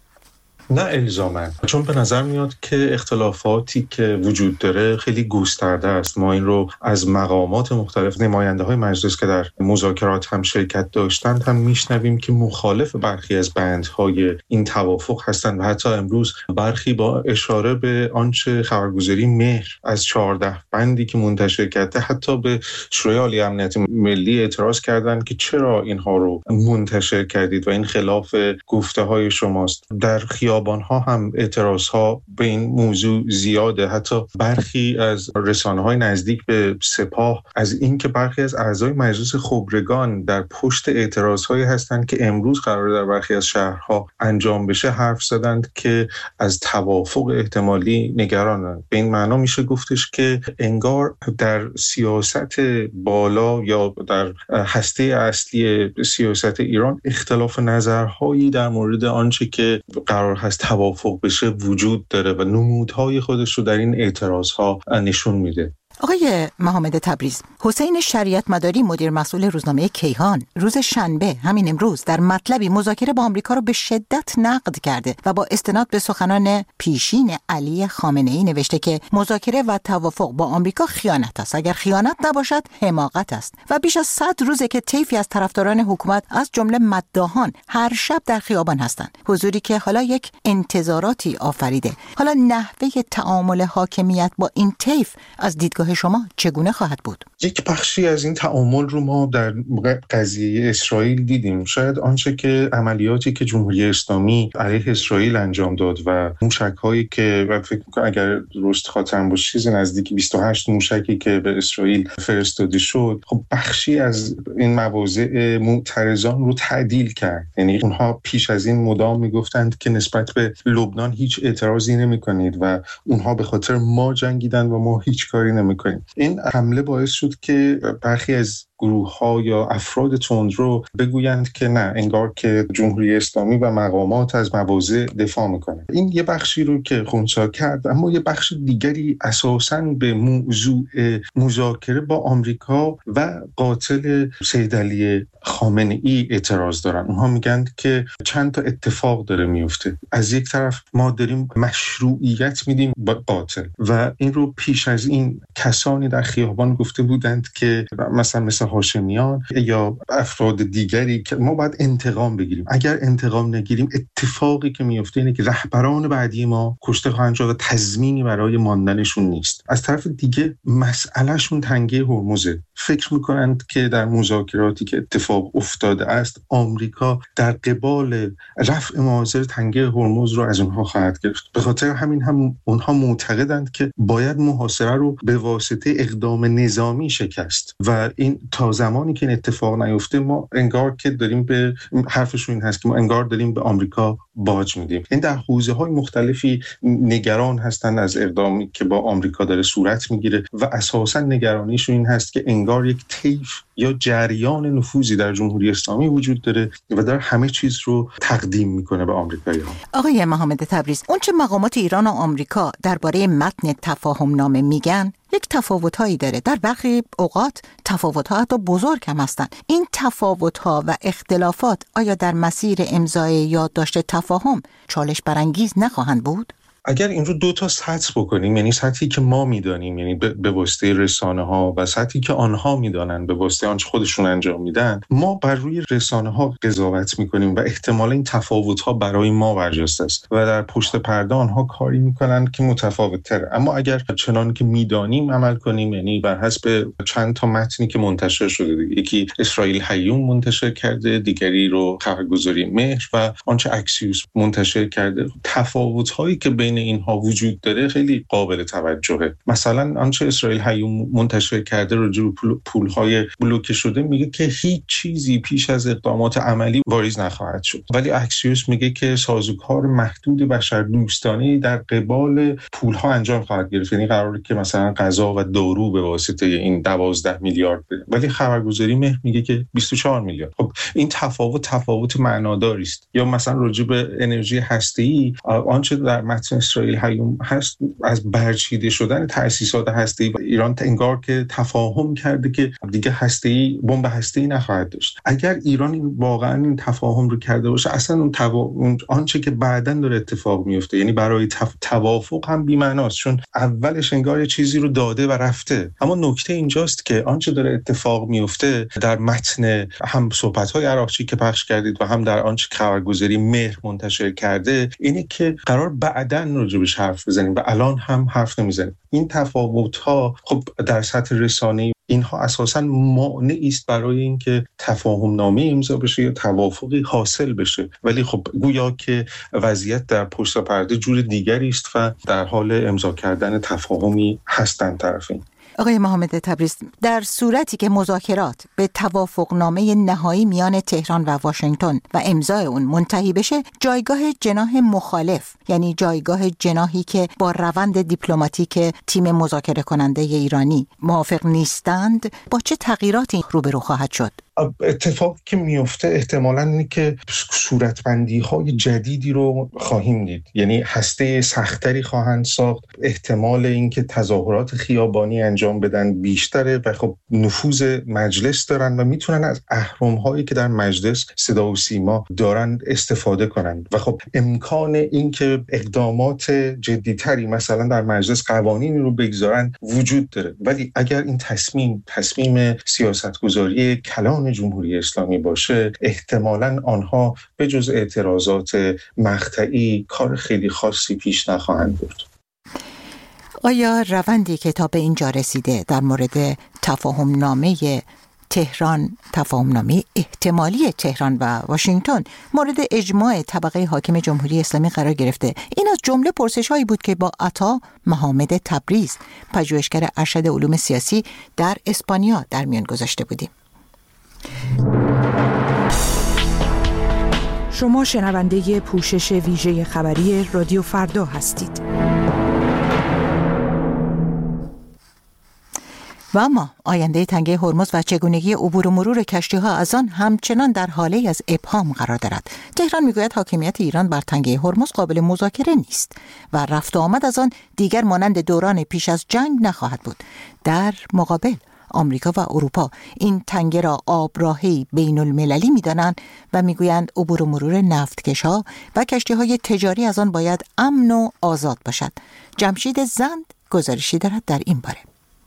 Speaker 11: نه الزاماً، چون به نظر میاد که اختلافاتی که وجود داره خیلی گسترده است. ما این رو از مقامات مختلف، نماینده های مجلس که در مذاکرات هم شرکت داشتند هم میشنویم که مخالف برخی از بندهای این توافق هستند و حتی امروز برخی با اشاره به آنچه خبرگزاری مهر از چهارده بندی که منتشر کرده حتی به شورای عالی امنیت ملی اعتراض کردند که چرا اینها رو منتشر کردید و این خلاف گفته های شماست. در خیابان‌ها هم اعتراض‌ها به این موضوع زیاده. حتی برخی از رسانه‌های نزدیک به سپاه از اینکه برخی از اعضای مجلس خبرگان در پشت اعتراض‌هایی هستند که امروز قرار در برخی از شهرها انجام بشه حرف زدند که از توافق احتمالی نگرانند. به این معنا میشه گفتش که انگار در سیاست بالا یا در هسته اصلی سیاست ایران اختلاف نظرهایی در مورد آنچه که قرار هست توافق بشه وجود داره و نمودهای خودش رو در این اعتراضها نشون میده.
Speaker 3: آقای محمد تبریز، حسین شریعت مداری مدیر مسئول روزنامه کیهان روز شنبه همین امروز در مطلبی مذاکره با آمریکا رو به شدت نقد کرده و با استناد به سخنان پیشین علی خامنه‌ای نوشته که مذاکره و توافق با آمریکا خیانت است. اگر خیانت نباشد حماقت است و بیش از صد روزه که طیفی از طرفداران حکومت از جمله مداحان هر شب در خیابان هستند. حضوری که حالا یک انتظاراتی آفریده. حالا نحوه تعامل حاکمیت با این طیف از دیدگاه شما چگونه خواهد بود؟
Speaker 11: یک بخشی از این تعامل رو ما در قضیه اسرائیل دیدیم. شاید آنچه که عملیاتی که جمهوری اسلامی علیه اسرائیل انجام داد و موشک‌هایی که فکر می‌کنم اگر درست خاطرم باشه چیز نزدیک بیست و هشت موشکی که به اسرائیل فرستاده شد، خب بخشی از این مواضع معترضان رو تعدیل کرد. یعنی اونها پیش از این مدام میگفتند که نسبت به لبنان هیچ اعتراضی نمی‌کنید و اونها به خاطر ما جنگیدن و ما هیچ کاری نمی‌کنیم. این حمله باعث شد که برخی از گروه‌ها یا افراد تندرو بگویند که نه، انگار که جمهوری اسلامی و مقامات از مواضع دفاع میکنه. این یه بخشی رو که خنثی کرد، اما یه بخش دیگری اساساً به موضوع مذاکره با آمریکا و قاتل سید علی خامنه‌ای اعتراض دارن. اونها میگن که چند تا اتفاق داره میفته. از یک طرف ما داریم مشروعیت میدیم با قاتل و این رو پیش از این کسانی در خیابان گفته بودند که مثلا مثل هاشمیان یا افراد دیگری که ما باید انتقام بگیریم. اگر انتقام نگیریم اتفاقی که میفته اینه که رهبران بعدی ما کشته خواهند شد و تضمینی برای ماندنشون نیست. از طرف دیگه مسئلهشون تنگه هرمزه. فکر میکنند که در مذاکراتی که اتفاق افتاده است آمریکا در قبال رفع معاضر تنگه هرمز رو از اونها خواهد گرفت. به خاطر همین هم اونها معتقدند که باید محاصره رو به واسطه اقدام نظامی شکست و این تا زمانی که این اتفاق نیفته ما انگار که داریم به حرفشون این هست که ما انگار داریم به آمریکا باج میدیم. این در حوزه‌های مختلفی نگران هستند از اقدامی که با آمریکا داره صورت میگیره و اساساً نگرانیشون این هست که انگار یک طیف یا جریان نفوذی در جمهوری اسلامی وجود داره و در همه چیز رو تقدیم میکنه به آمریکایی‌ها.
Speaker 3: آقای محمد تبریز، اون چه مقامات ایران و آمریکا درباره متن تفاهم نامه میگن یک تفاوت‌هایی داره. در برخی اوقات تفاوت‌ها حتی بزرگ هم هستن. این تفاوت‌ها و اختلافات آیا در مسیر امضای یادداشت تفاهم چالش برانگیز نخواهند بود؟
Speaker 11: اگر این رو دو تا سطح بکنیم، یعنی سطحی که ما میدانیم یعنی به واسطه رسانه ها و سطحی که آنها میدانن به واسطه آنچه خودشون انجام میدن، ما بر روی رسانه ها قضاوت میکنیم و احتمال این تفاوت ها برای ما برجسته است و در پشت پرده آنها کاری میکنن که متفاوت تره. اما اگر چنان که میدانیم عمل کنیم، یعنی بر حسب چند تا متنی که منتشر شده، یکی اسرائیل هیوم منتشر کرده، دیگری رو خبرگزاری مهر و آنچه اکسیوس منتشر کرده، تفاوت هایی که بین اینها وجود داره خیلی قابل توجهه. مثلا آنچه اسرائیل هیوم منتشر کرده راجع به پول‌های بلوکه شده میگه که هیچ چیزی پیش از اقدامات عملی واریز نخواهد شد، ولی اکسیوس میگه که سازوکار محدود بشردوستانه در قبال پول‌ها انجام خواهد گرفت، یعنی قراره که مثلا غذا و دارو به واسطه این دوازده میلیارد بده، ولی خبرگزاری مهر میگه که بیست و چهار میلیارد. خب این تفاوت تفاوت معناداری است. یا مثلا راجع به انرژی هسته‌ای آنچه در متن اسرائیل هیوم هست از برچیده شدن تأسیسات هسته‌ای و ایران انگار که تفاهم کرده که دیگه هسته‌ای بمب هسته‌ای نخواهد داشت. اگر ایران واقعا این تفاهم رو کرده باشه، اصلا اون, توا... اون آنچه که بعداً داره اتفاق میفته یعنی برای تف... توافق هم بی‌معناست، چون اولش انگار یه چیزی رو داده و رفته. اما نکته اینجاست که آنچه داره اتفاق میفته در متن هم صحبت‌های عراقچی که پخش کردید و هم در آنچه خبرگزاری مهر منتشر کرده اینه که قرار بعداً راجبش حرف بزنیم و الان هم حرف نمیزنیم. این تفاوت‌ها خب در سطح رسانه‌ای اینها اساساً مانعی است برای اینکه تفاهم نامه امضا بشه یا توافقی حاصل بشه، ولی خب گویا که وضعیت در پشت پرده جور دیگری است و در حال امضا کردن تفاهمی هستند طرفین.
Speaker 3: آقای محمد تبریز، در صورتی که مذاکرات به توافقنامه نهایی میان تهران و واشنگتن و امضای اون منتهی بشه، جایگاه جناح مخالف، یعنی جایگاه جناحی که با روند دیپلماتیک تیم مذاکره کننده ایرانی موافق نیستند، با چه تغییراتی روبرو خواهد شد؟
Speaker 11: اتفاقی که میفته احتمالاً اینه که صورتبندی‌های جدیدی رو خواهیم دید، یعنی هسته سختری خواهند ساخت، احتمال اینکه تظاهرات خیابانی انجام بدن بیشتره و خب نفوذ مجلس دارن و میتونن از اهرم‌هایی که در مجلس صدا و سیما دارن استفاده کنن و خب امکان اینکه اقدامات جدی‌تری مثلا در مجلس قوانینی رو بگذارن وجود داره. ولی اگر این تصمیم تصمیم سیاستگذاری کلان جمهوری اسلامی باشه، احتمالاً آنها به جز اعتراضات مقطعی کار خیلی خاصی پیش نخواهند برد.
Speaker 3: آیا روندی که تا به اینجا رسیده در مورد تفاهم نامه تهران، تفاهم نامه احتمالی تهران و واشنگتن مورد اجماع طبقه حاکم جمهوری اسلامی قرار گرفته، این از جمله پرسش هایی بود که با عطا محمد تبریز، پژوهشگر ارشد علوم سیاسی در اسپانیا در میان گذاشته بودیم.
Speaker 5: شما شنونده پوشش ویژه خبری رادیو فردا هستید.
Speaker 3: و اما آینده تنگه هرمز و چگونگی عبور و مرور کشتی‌ها از آن همچنان در حاله از ابهام قرار دارد. تهران میگوید حاکمیت ایران بر تنگه هرمز قابل مذاکره نیست و رفت و آمد از آن دیگر مانند دوران پیش از جنگ نخواهد بود. در مقابل آمریکا و اروپا این تنگه را آبراهی بین المللی می‌دانند و میگویند عبور و مرور نفتکش‌ها و کشتی‌های تجاری از آن باید امن و آزاد باشد. جمشید زند گزارشی دارد در این باره.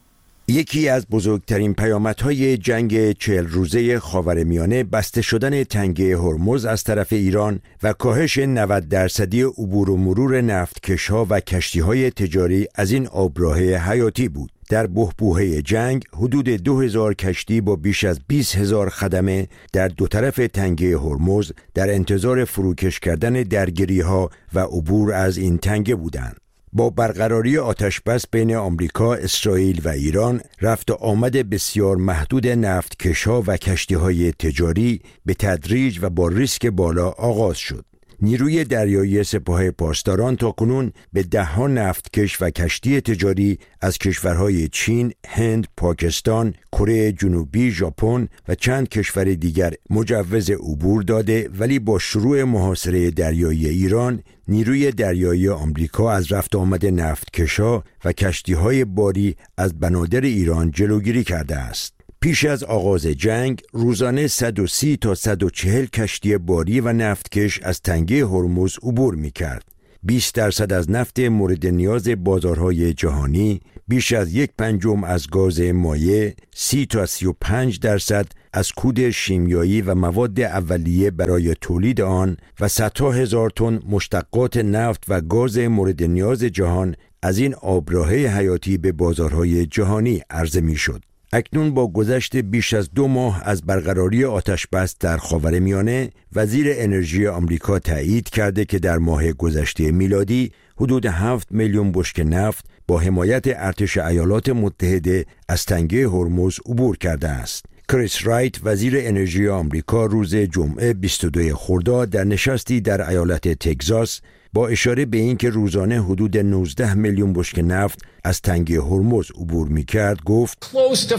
Speaker 10: یکی از بزرگترین پیامدهای جنگ چهل روزه خاورمیانه بسته شدن تنگه هرمز از طرف ایران و کاهش نود درصدی عبور و مرور نفتکش‌ها و کشتی‌های تجاری از این آبراه حیاتی بود. در بحبوحه جنگ حدود دو هزار کشتی با بیش از بیست هزار خدمه در دو طرف تنگه هرمز در انتظار فروکش کردن درگیری‌ها و عبور از این تنگه بودند. با برقراری آتش بس بین آمریکا، اسرائیل و ایران، رفت و آمد بسیار محدود نفتکش‌ها و کشتی‌های تجاری به تدریج و با ریسک بالا آغاز شد. نیروی دریایی سپاه پاسداران تاکنون به ده‌ها نفتکش و کشتی تجاری از کشورهای چین، هند، پاکستان، کره جنوبی، ژاپن و چند کشور دیگر مجوز عبور داده، ولی با شروع محاصره دریایی ایران، نیروی دریایی آمریکا از رفت آمد نفتکش‌ها و کشتی‌های باری از بنادر ایران جلوگیری کرده است. پیش از آغاز جنگ روزانه صد و سی تا صد و چهل کشتی باری و نفتکش از تنگه هرمز عبور می‌کرد. بیست درصد از نفت مورد نیاز بازارهای جهانی، بیش از یک پنجم از گاز مایع، سی تا سی و پنج درصد از کود شیمیایی و مواد اولیه برای تولید آن و صدها هزار تن مشتقات نفت و گاز مورد نیاز جهان از این آبراه حیاتی به بازارهای جهانی عرضه می‌شد. اکنون با گذشت بیش از دو ماه از برقراری آتش بس در خاورمیانه، وزیر انرژی آمریکا تایید کرده که در ماه گذشته میلادی حدود هفت میلیون بشکه نفت با حمایت ارتش ایالات متحده از تنگه هرمز عبور کرده است. کریس رایت، وزیر انرژی آمریکا، روز جمعه بیست و دوم خرداد در نشستی در ایالت تگزاس با اشاره به اینکه روزانه حدود نوزده میلیون بشکه نفت از تنگه هرمز عبور می‌کرد گفت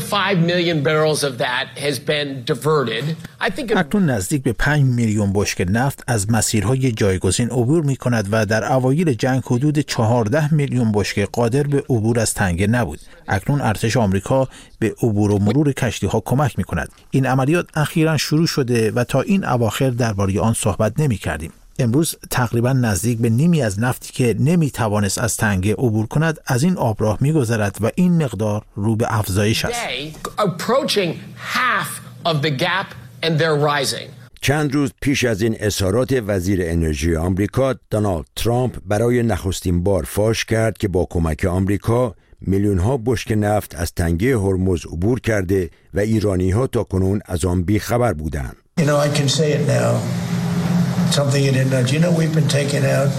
Speaker 12: اکنون نزدیک به پنج میلیون بشکه نفت از مسیرهای جایگزین عبور می‌کند و در اوایل جنگ حدود چهارده میلیون بشکه قادر به عبور از تنگه نبود. اکنون ارتش آمریکا به عبور و مرور کشتی‌ها کمک می‌کند. این عملیات اخیراً شروع شده و تا این اواخر درباره آن صحبت نمی‌کردیم. امروز تقریبا نزدیک به نیمی از نفتی که نمیتوانست از تنگه عبور کند از این آبراه میگذرد و این مقدار رو به افزایش است.
Speaker 10: چند روز پیش از این اظهارات وزیر انرژی آمریکا، دونالد ترامپ برای نخستین بار فاش کرد که با کمک آمریکا میلیون ها بشکه نفت از تنگه هرمز عبور کرده و ایرانی ها تا کنون از آن بی خبر بودند.
Speaker 13: You know, I can say it now. Something you didn't know. Do you know we've been taking out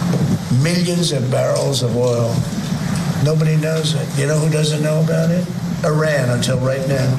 Speaker 13: millions of barrels of oil? Nobody knows it. You know who doesn't know about it? Iran until right now.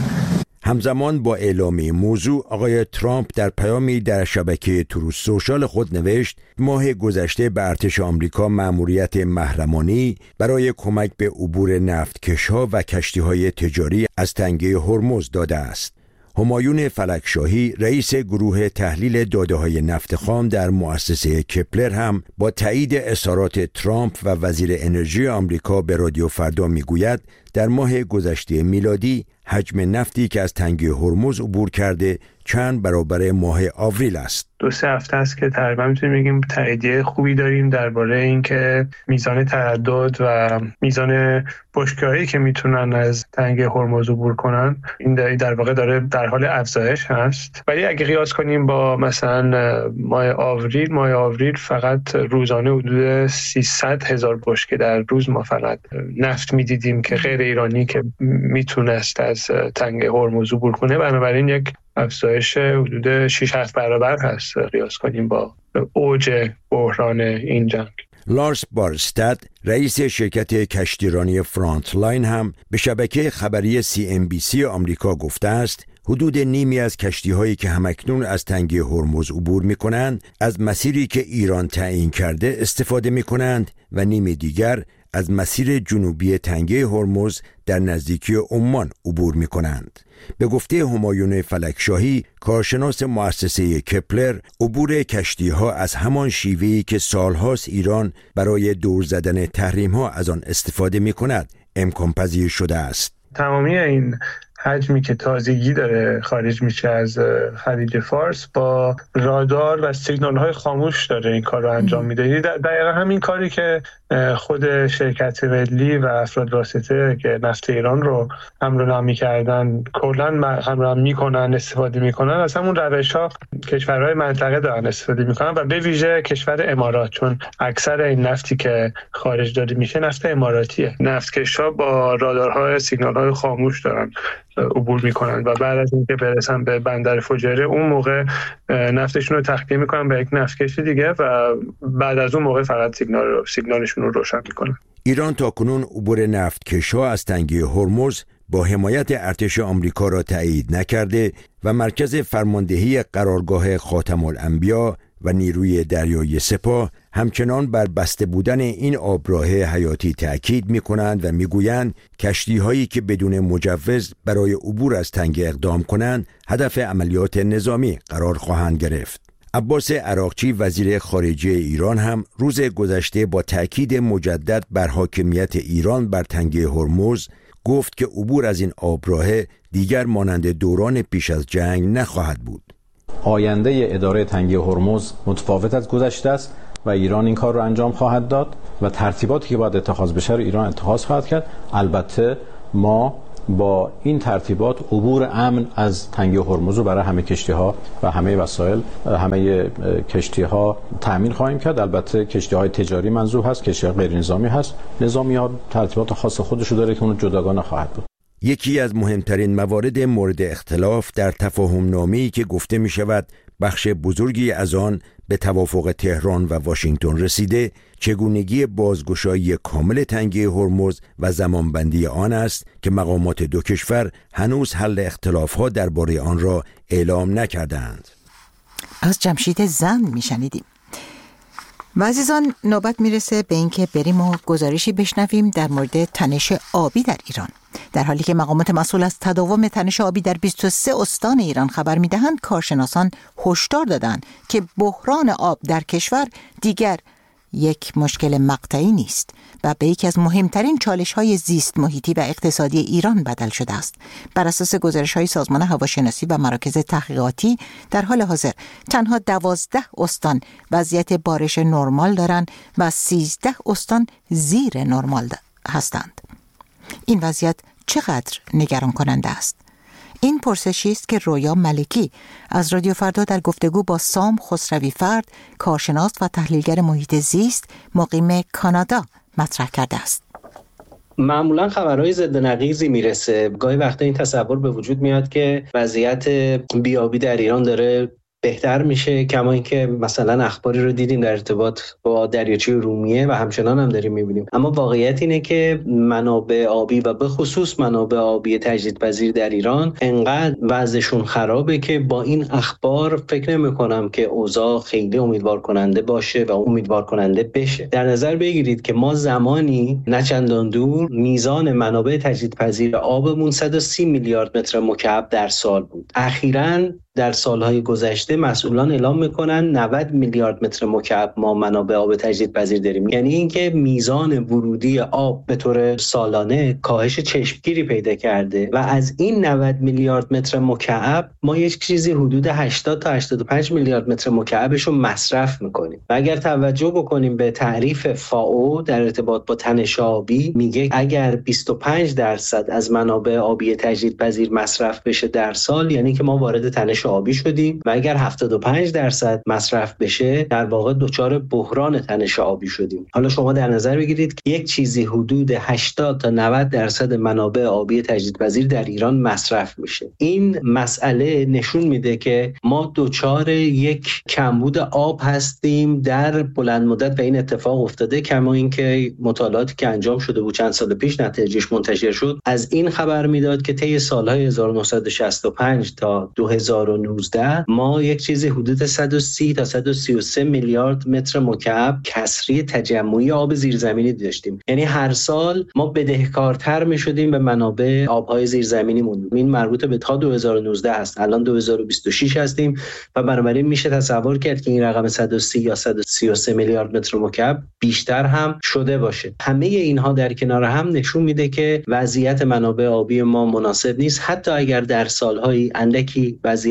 Speaker 10: همزمان با اعلام موضوع، آقای ترامپ در پیامی در شبکه تروث سوشال خود نوشت ماه گذشته به ارتش آمریکا مأموریت محرمانه‌ای برای کمک به عبور نفتکش‌ها و کشتی‌های تجاری از تنگه هرمز داده است. همایون فلکشاهی، رئیس گروه تحلیل داده‌های نفت خام در مؤسسه کپلر، هم با تایید اظهارات ترامپ و وزیر انرژی آمریکا به رادیو فردا میگوید در ماه گذشته میلادی حجم نفتی که از تنگه هرمز عبور کرده چند برابر ماه آوریل است.
Speaker 14: دو سه هفته است که تقریبا میتونیم بگیم تاییدیه خوبی داریم درباره اینکه میزان تردد و میزان بشکه‌هایی که میتونن از تنگه هرمز عبور کنن این در واقع داره در حال افزایش هست. ولی اگه قیاس کنیم با مثلا ماه آوریل، ماه آوریل فقط روزانه حدود سیصد هزار بشکه در روز ما فقط نفت میدیدیم که غیر ایرانی که میتونست از تنگه هرمز عبور کنه. بنابراین یک افزایش حدود شش هفت برابر هست قیاس کنیم با اوج بحران این جنگ.
Speaker 10: لارس بارستد، رئیس شرکت کشتیرانی فرانت لاین، هم به شبکه خبری سی ام بی سی آمریکا گفته است حدود نیمی از کشتی‌هایی که همکنون از تنگه هرمز عبور می‌کنند از مسیری که ایران تعیین کرده استفاده می‌کنند و نیمی دیگر از مسیر جنوبی تنگه هرمز در نزدیکی عمان عبور می‌کنند. به گفته همایون فلکشاهی، کارشناس مؤسسه کپلر، عبور کشتی‌ها از همان شیوهی که سالهاست ایران برای دور زدن تحریم‌ها از آن استفاده می‌کند امکان پذیر شده است.
Speaker 14: تمامی این حجمی که تازگی داره خارج میشه از خلیج فارس با رادار و سیگنال های خاموش داره این کار رو انجام میده. دقیقا همین کاری که خود شرکت ملی و افراد واسطه که نفت ایران رو حمل و نقل می‌کردن کلاً حمل و نقل می‌کنن، استفاده می‌کنن، از همون روش‌ها کشورهای منطقه دارن استفاده می‌کنن و به ویژه کشور امارات، چون اکثر این نفتی که خارج داده میشه نفت اماراتیه. نفتکش‌ها با رادارهای سیگنال‌های خاموش دارن عبور میکنن و بعد از اینکه برسن به بندر فجایره اون موقع نفتشون رو تخلیه میکنن به یک نفتکش دیگه و بعد از اون موقع فقط سیگنال رو سیگنالشون رو روشن میکنن.
Speaker 10: ایران تاکنون عبور نفتکش‌ها از تنگه هرمز با حمایت ارتش آمریکا را تایید نکرده و مرکز فرماندهی قرارگاه خاتم الانبیا و نیروی دریایی سپاه همچنان بر بسته بودن این آبراه حیاتی تأکید می کنند و می گویند کشتی هایی که بدون مجوز برای عبور از تنگه اقدام کنند هدف عملیات نظامی قرار خواهند گرفت. عباس عراقچی وزیر خارجه ایران هم روز گذشته با تأکید مجدد بر حاکمیت ایران بر تنگه هرمز گفت که عبور از این آبراه دیگر مانند دوران پیش از جنگ نخواهد بود.
Speaker 15: آینده اداره تنگه هرمز متفاوت از گذشته است و ایران این کار رو انجام خواهد داد و ترتیباتی که باید اتخاذ بشه رو ایران اتخاذ خواهد کرد. البته ما با این ترتیبات عبور امن از تنگه هرمز رو برای همه کشتی‌ها و همه وسایل همه کشتی‌ها تامین خواهیم کرد. البته کشتی‌های تجاری منظور هست، کشتی‌های غیر نظامی هست. نظامی‌ها ترتیبات خاص خودشو داره که اون جداگانه خواهد بود.
Speaker 10: یکی از مهمترین موارد مورد اختلاف در تفاهم نامه‌ای که گفته می شود بخش بزرگی از آن به توافق تهران و واشنگتن رسیده، چگونگی بازگشایی کامل تنگه هرمز و زمانبندی آن است که مقامات دو کشور هنوز حل اختلاف‌ها درباره آن را اعلام نکردند.
Speaker 3: از جمشید زند میشنیدیم. و عزیزان نوبت میرسه به اینکه بریم و گزارشی بشنویم در مورد تنش آبی در ایران. در حالی که مقامات مسئول از تداوم تنش آبی در بیست و سه استان ایران خبر میدهند، کارشناسان هشدار دادند که بحران آب در کشور دیگر یک مشکل مقطعی نیست و به یکی از مهمترین چالش‌های زیست محیطی و اقتصادی ایران بدل شده است. بر اساس گزارش‌های سازمان هواشناسی و مراکز تحقیقاتی در حال حاضر تنها دوازده استان وضعیت بارش نرمال دارند و سیزده استان زیر نرمال هستند. این وضعیت چقدر نگران کننده است؟ این پرسشی است که رویا ملکی از رادیو فردا در گفتگو با سام خسروی فرد، کارشناس و تحلیلگر محیط زیست مقیم کانادا مطرح کرده است.
Speaker 16: معمولا خبرهای ضد نقیضی میرسه. گاهی وقتا این تصور به وجود میاد که وضعیت بیابی در ایران داره بهتر میشه، کما اینکه مثلا اخباری رو دیدیم در ارتباط با دریاچه ارومیه و همچنان هم داریم میبینیم. اما واقعیت اینه که منابع آبی و به خصوص منابع آبی تجدیدپذیر در ایران انقدر وضعشون خرابه که با این اخبار فکر نمی‌کنم که اوضاع خیلی امیدوار کننده باشه و امیدوار کننده بشه. در نظر بگیرید که ما زمانی نه چندان دور میزان منابع تجدیدپذیر آبمون صد و سی میلیارد متر مکعب در سال بود. اخیراً در سالهای گذشته مسئولان اعلام میکنن نود میلیارد متر مکعب ما منابع آب تجدیدپذیر داریم. یعنی اینکه میزان ورودی آب به طور سالانه کاهش چشمگیری پیدا کرده و از این نود میلیارد متر مکعب ما یک چیزی حدود هشتاد تا هشتاد و پنج میلیارد متر مکعبش رو مصرف میکنیم. و اگر توجه بکنیم به تعریف فائو در ارتباط با تنش آبی، میگه اگر بیست و پنج درصد از منابع آبی تجدیدپذیر مصرف بشه در سال، یعنی که ما وارد تنش آبی شدیم و اگر هفتاد و پنج درصد مصرف بشه در واقع دچار بحران تنش آبی شدیم. حالا شما در نظر بگیرید که یک چیزی حدود هشتاد تا نود درصد منابع آبی تجدیدپذیر در ایران مصرف میشه. این مسئله نشون میده که ما دچار یک کمبود آب هستیم در بلند مدت و این اتفاق افتاده. کما اینکه مطالعاتی که انجام شده بود چند سال پیش نتایجش منتشر شد از این خبر میداد که طی سالهای هزار و نهصد و شصت و پنج تا دو هزار و نوزده ما یک چیزی حدود صد و سی تا صد و سی و سه میلیارد متر مکعب کسری تجمعی آب زیرزمینی داشتیم. یعنی هر سال ما بدهکارتر میشدیم به منابع آبهای زیرزمینیمون. این مربوط به تا دو هزار و نوزده است. الان دو هزار و بیست و شش هستیم و بنابراین میشه تصور کرد که این رقم صد و سی یا صد و سی و سه میلیارد متر مکعب بیشتر هم شده باشه. همه اینها در کنار هم نشون میده که وضعیت منابع آبی ما مناسب نیست، حتی اگر در سالهای اندکی وضعیت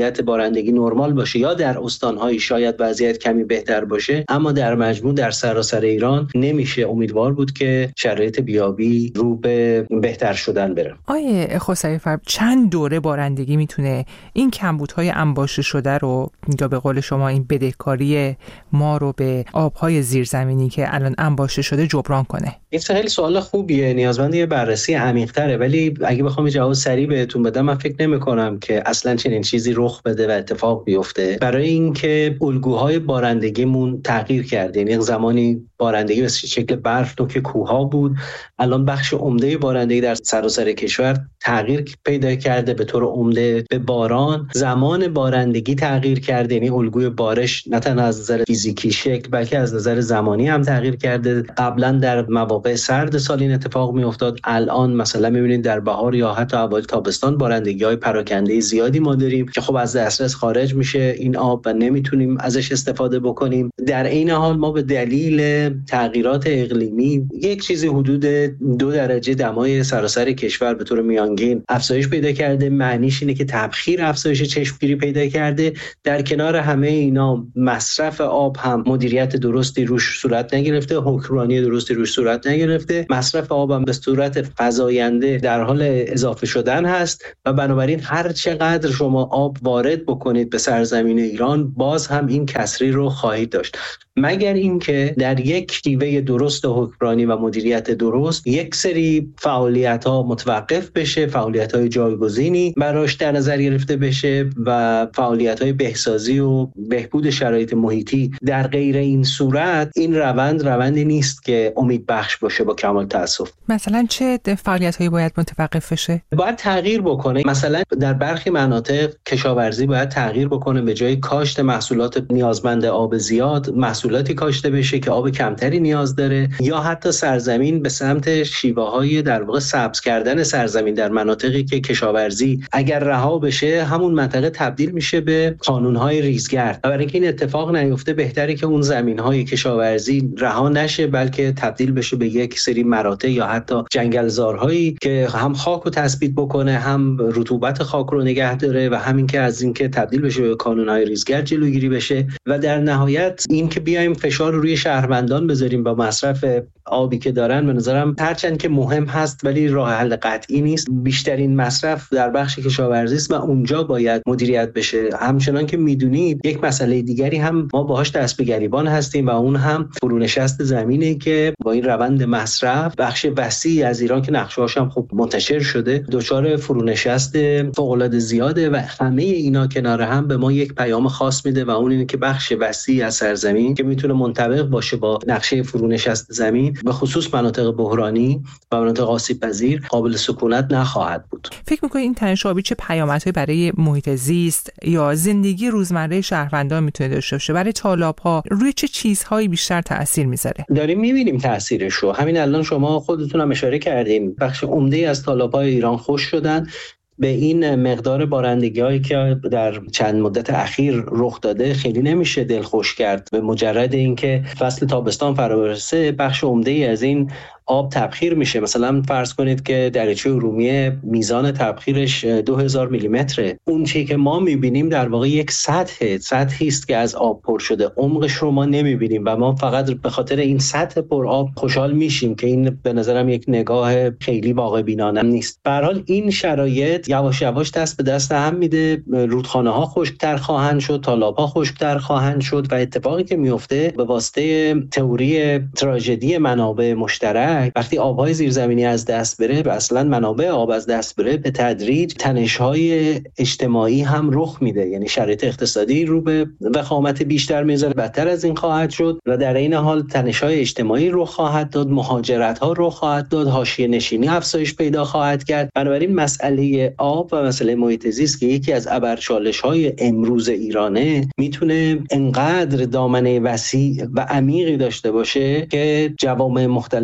Speaker 16: وضعیت بارندگی نرمال باشه یا در استان‌های شاید وضعیت کمی بهتر باشه، اما در مجموع در سراسر ایران نمیشه امیدوار بود که شرایط بیابی رو به بهتر شدن بره.
Speaker 17: آیه خسروی فر چند دوره بارندگی میتونه این کمبودهای انباشته شده رو یا به قول شما این بدهکاری ما رو به آبهای زیرزمینی که الان انباشته شده جبران کنه؟
Speaker 16: این خیلی سوال خوبیه، نیازمند یه بررسی عمیق‌تره، ولی اگه بخوام جواب سریع بهتون بدم من فکر نمی‌کنم که اصلا چنین چیزی رخ بده و اتفاق بیفته، برای اینکه الگوهای بارندگیمون تغییر کرده. یعنی زمانی بارندگی به شکل برف تو که کوه‌ها بود، الان بخش عمده بارندگی در سراسر کشور تغییر پیدا کرده به طور عمده به باران. زمان بارندگی تغییر کرده، یعنی الگوی بارش نه تنها از نظر فیزیکی شکل بلکه از نظر زمانی هم تغییر کرده. قبلا در مواقع سرد سال این اتفاق میافتاد، الان مثلا میبینید در بهار یا حتی اوایل تابستان بارندگی‌های پراکنده زیادی ما داریم که خب از دسترس خارج میشه این آب و نمیتونیم ازش استفاده بکنیم. در این حال ما به دلیل تغییرات اقلیمی یک چیزی حدود دو درجه دمای سراسر کشور به طور میانگین افزایش پیدا کرده. معنیش اینه که تبخیر افزایش چشمگیری پیدا کرده. در کنار همه اینا مصرف آب هم مدیریت درستی روش صورت نگرفته، حکمرانی درستی روش صورت نگرفته. مصرف آب هم به صورت فزاینده در حال اضافه شدن هست و بنابراین هر چقدر شما آب وارد بکنید به سرزمین ایران باز هم این کسری رو خواهید داشت، مگر اینکه در یک شیوه درست حکمرانی و مدیریت درست یک سری فعالیت‌ها متوقف بشه، فعالیت‌های جایگزینی براش در نظر گرفته بشه و فعالیت‌های بهسازی و بهبود شرایط محیطی. در غیر این صورت این روند روندی نیست که امید بخش باشه. با کمال تأسف
Speaker 17: مثلا چه فعالیت‌هایی باید متوقف بشه؟
Speaker 16: باید تغییر بکنه. مثلا در برخی مناطق کشاورزی باید تغییر بکنه، به جای کاشت محصولات نیازمند آب زیاد محصولاتی کاشته بشه که آب کمتری نیاز داره، یا حتی سرزمین به سمت شیوه‌های در واقع سبز کردن سرزمین در مناطقی که کشاورزی اگر رها بشه همون منطقه تبدیل میشه به کانون‌های ریزگرد. برای اینکه این اتفاق نیفته بهتره که اون زمین‌های کشاورزی رها نشه بلکه تبدیل بشه به یک سری مراتع یا حتی جنگلزارهایی که هم خاک رو تثبیت بکنه، هم رطوبت خاک رو نگه داره و همین که از اینکه تبدیل بشه به کانون‌های ریزگرد جلوگیری بشه. و در نهایت این که بیایم فشار روی شهروندان بذاریم با مصرف آبی که دارن، به نظرم هرچند که مهم هست ولی راه حل قطعی نیست. بیشترین مصرف در بخش کشاورزی است و اونجا باید مدیریت بشه. همچنان که میدونید یک مسئله دیگری هم ما باهاش دست به گریبان هستیم و اون هم فرونشست زمینه که با این روند مصرف بخش وسیعی از ایران که نقشه‌هاش هم خب منتشر شده دچار فرونشست فوق‌العاده زیاده و همه اینا کنار هم به ما یک پیام خاص میده و اون اینه که بخش وسیعی از سرزمین که میتونه منطبق باشه با نقشه فرونشست زمین به خصوص مناطق بحرانی و مناطق آسیب پذیر قابل سکونت نخواهد بود.
Speaker 17: فکر می‌کنید این تنش آبی چه پیامدهایی برای محیط زیست یا زندگی روزمره شهروندان میتونه داشته باشه؟ برای تالاب‌ها روی چه چیزهایی بیشتر تأثیر میذاره؟
Speaker 16: داریم می‌بینیم تأثیرش رو. همین الان شما خودتون هم اشاره کردین بخش عمده از تالاب‌های ایران خشک شدن. به این مقدار بارندگی‌هایی که در چند مدت اخیر رخ داده خیلی نمیشه دلخوش کرد. به مجرد اینکه فصل تابستان فرا برسه بخش عمده‌ای از این آب تبخیر میشه. مثلا فرض کنید که دریاچه ارومیه میزان تبخیرش دو هزار میلیمتره. اون چیزی که ما میبینیم در واقع یک سطح سطحی است که از آب پر شده، عمقش رو ما نمیبینیم و ما فقط به خاطر این سطح پر آب خوشحال میشیم که این به نظرم یک نگاه خیلی واقع بینانه نیست. به هر حال این شرایط یواش یواش دست به دست هم میده. رودخانه ها خشکتر خواهند شد، تالاب ها خشکتر خواهند شد و اتفاقی که میفته به واسطه تئوری تراژدی منابع مشترک، وقتی آبهای زیرزمینی از دست بره و اصلا منابع آب از دست بره به تدریج تنش‌های اجتماعی هم رخ میده. یعنی شرایط اقتصادی رو به وخامت بیشتر میذاره، بدتر از این خواهد شد و در این حال تنش‌های اجتماعی رخ خواهد داد، مهاجرت‌ها رخ خواهد داد، حاشیه نشینی افزایش پیدا خواهد کرد. بنابراین مسئله آب و مسئله محیط زیست که یکی از ابرچالش‌های امروز ایرانه میتونه انقدر دامنه وسیع و عمیقی داشته باشه که جوامع مختلف در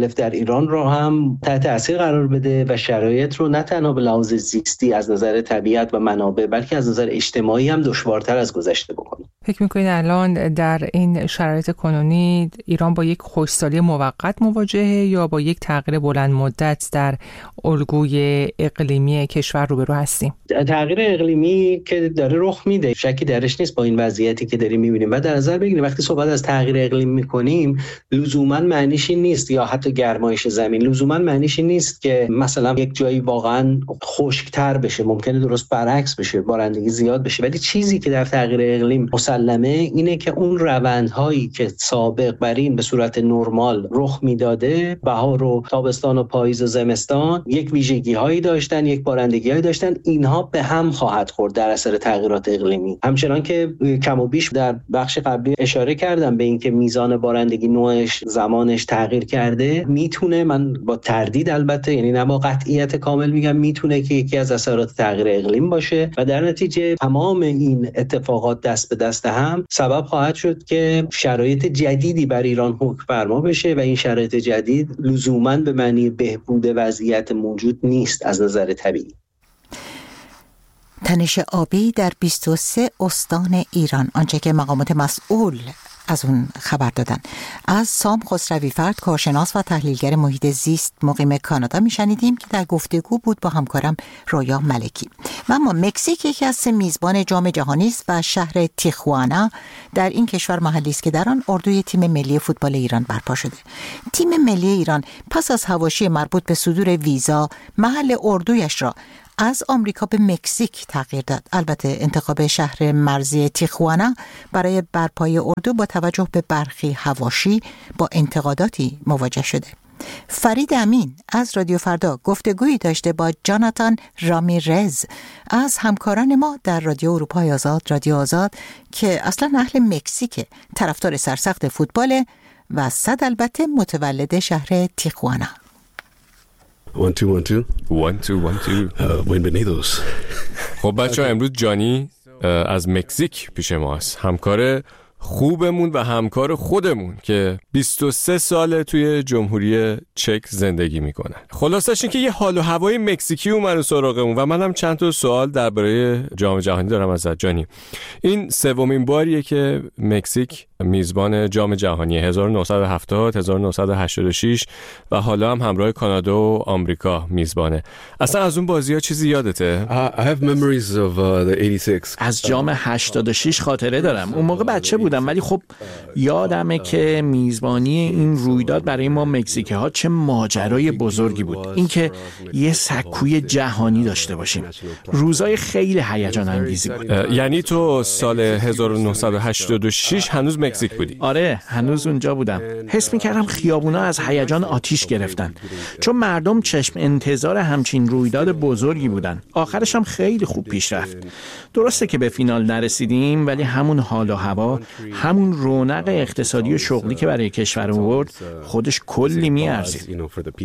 Speaker 16: ایران رو هم تحت تاثیر قرار بده و شرایط رو نه تنها به لحاظ زیستی از نظر طبیعت و منابع بلکه از نظر اجتماعی هم دشوارتر از گذشته بکنه.
Speaker 17: فکر می‌کنید الان در این شرایط کنونی ایران با یک خشکسالی موقت مواجهه یا با یک تغییر بلند مدت در الگوی اقلیمی کشور روبرو هستیم؟
Speaker 16: تغییر اقلیمی که داره رخ میده شکی درش نیست با این وضعیتی که داریم می‌بینیم. و در نظر بگیریم وقتی صحبت از تغییر اقلیم می‌کنیم لزوماً معنیش این نیست یا حتی گرمایش زمین لزوماً معنیش این نیست که مثلا یک جایی واقعاً خشک‌تر بشه، ممکنه درست برعکس بشه، بارندگی زیاد بشه، ولی چیزی که در تغییر اقلیم مسلمه اینه که اون روندهایی که سابق بر این به صورت نرمال رخ میداده، بهار و تابستان و پاییز و زمستان یک ویژگی‌هایی داشتن، یک بارندگی‌هایی داشتن، اینها به هم خواهد خورد در اثر تغییرات اقلیمی. همچنان که کم و بیش در بخش قبلی اشاره کردم به اینکه میزان بارندگی نوعش زمانش تغییر کرده، میتونه، من با تردید البته یعنی نه با قطعیت کامل میگم، میتونه که یکی از اثرات تغییر اقلیم باشه و در نتیجه تمام این اتفاقات دست به دست هم سبب خواهد شد که شرایط جدیدی بر ایران حکم فرما بشه و این شرایط جدید لزوماً به معنی بهبود وضعیت موجود نیست از نظر طبیعی.
Speaker 3: تنش آبی در بیست و سه استان ایران، آنچه که مقامات مسئول از اون خبر دادن. از سام خسروی فرد، کارشناس و تحلیلگر محیط زیست مقیم کانادا میشنیدیم که در گفتگو بود با همکارم رویا ملکی. و اما مکزیک یکی از سه میزبان جام جهانی است و شهر تیخوانا در این کشور محلی است که در آن اردوی تیم ملی فوتبال ایران برپا شده. تیم ملی ایران پس از حواشی مربوط به صدور ویزا محل اردویش را از آمریکا به مکزیک تغییر داد. البته انتخاب شهر مرزی تیخوانا برای برپای اردو با توجه به برخی حواشی با انتقاداتی مواجه شده. فرید امین از رادیو فردا گفتگویی داشته با جاناتان رامیرز از همکاران ما در رادیو اروپای آزاد، رادیو آزاد، که اصلا اهل مکزیک، طرفدار سرسخت فوتبال و صد البته متولد شهر تیخوانا.
Speaker 18: one two one two
Speaker 19: one two one two
Speaker 18: uh, bienvenidos.
Speaker 19: خب بچه ها، امروز جانی از مکزیک پیش ماست، همکار خوبمون و همکار خودمون که بیست و سه ساله توی جمهوری چک زندگی میکنه. خلاصش این که یه حال و هوای مکزیکی اومد سراغمون و منم چند تا سوال درباره جام جهانی دارم ازت جانی. این سومین باریه که مکزیک میزبان جام جهانی هزار و نهصد و هفتاد، هزار و نهصد و هشتاد و شش و حالا هم همراه کانادا و آمریکا میزبانه. اصلا از اون بازی‌ها چیزی یادته؟
Speaker 18: uh, I have memories of uh, the eighty-six.
Speaker 4: از جام هشتاد و شش خاطره دارم. اون موقع بچه بودم ولی خب یادمه که میزبانی این رویداد برای ما مکزیکی ها چه ماجرای بزرگی بود. اینکه یه سکوی جهانی داشته باشیم. روزای خیلی هیجان انگیزی بود.
Speaker 19: یعنی تو سال هزار و نهصد و هشتاد و شش هنوز مکزیک بودی؟
Speaker 4: آره، هنوز اونجا بودم. حس می‌کردم خیابونا از هیجان آتیش گرفتن، چون مردم چشم انتظار همچین رویداد بزرگی بودن. آخرش هم خیلی خوب پیش رفت. درسته که به فینال نرسیدیم، ولی همون حال و هوا، همون رونق اقتصادی و شغلی که برای کشور آورد خودش کلی میارزید.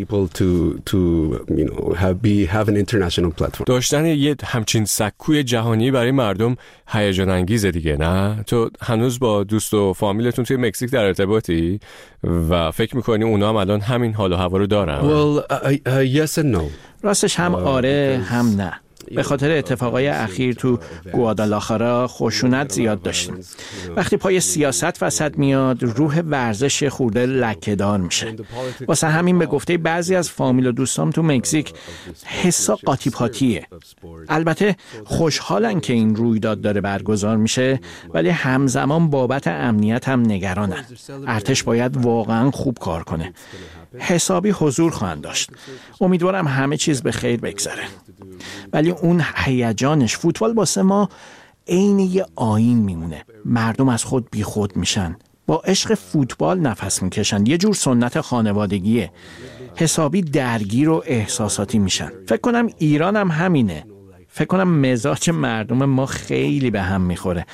Speaker 19: داشتن یه همچین سکوی جهانی برای مردم هیجان انگیزه دیگه، نه؟ تو هنوز با دوست و فامیلتون توی مکزیک در ارتباطی و فکر میکنی اونا هم الان همین حال و هوا رو دارن؟
Speaker 18: Well, uh, uh, yes and no.
Speaker 4: راستش هم آره هم نه. به خاطر اتفاقای اخیر تو گوادالاخارا خشونت زیاد داشتیم. وقتی پای سیاست وسط میاد، روح ورزش خورده لکه‌دار میشه. واسه همین به گفته بعضی از فامیل و دوستام تو مکزیک حسا قاطی پاتیه. البته خوشحالن که این رویداد داره برگزار میشه، ولی همزمان بابت امنیت هم نگرانن. ارتش باید واقعا خوب کار کنه. حسابی حضور خواهند داشت. امیدوارم همه چیز به خیر بگذره. ولی اون هیجانش، فوتبال واسه ما عین یه آیین میمونه. مردم از خود بی خود میشن، با عشق فوتبال نفس میکشن. یه جور سنت خانوادگیه. حسابی درگیر و احساساتی میشن. فکر کنم ایران هم همینه. فکر کنم مزاج مردم ما خیلی به هم میخوره.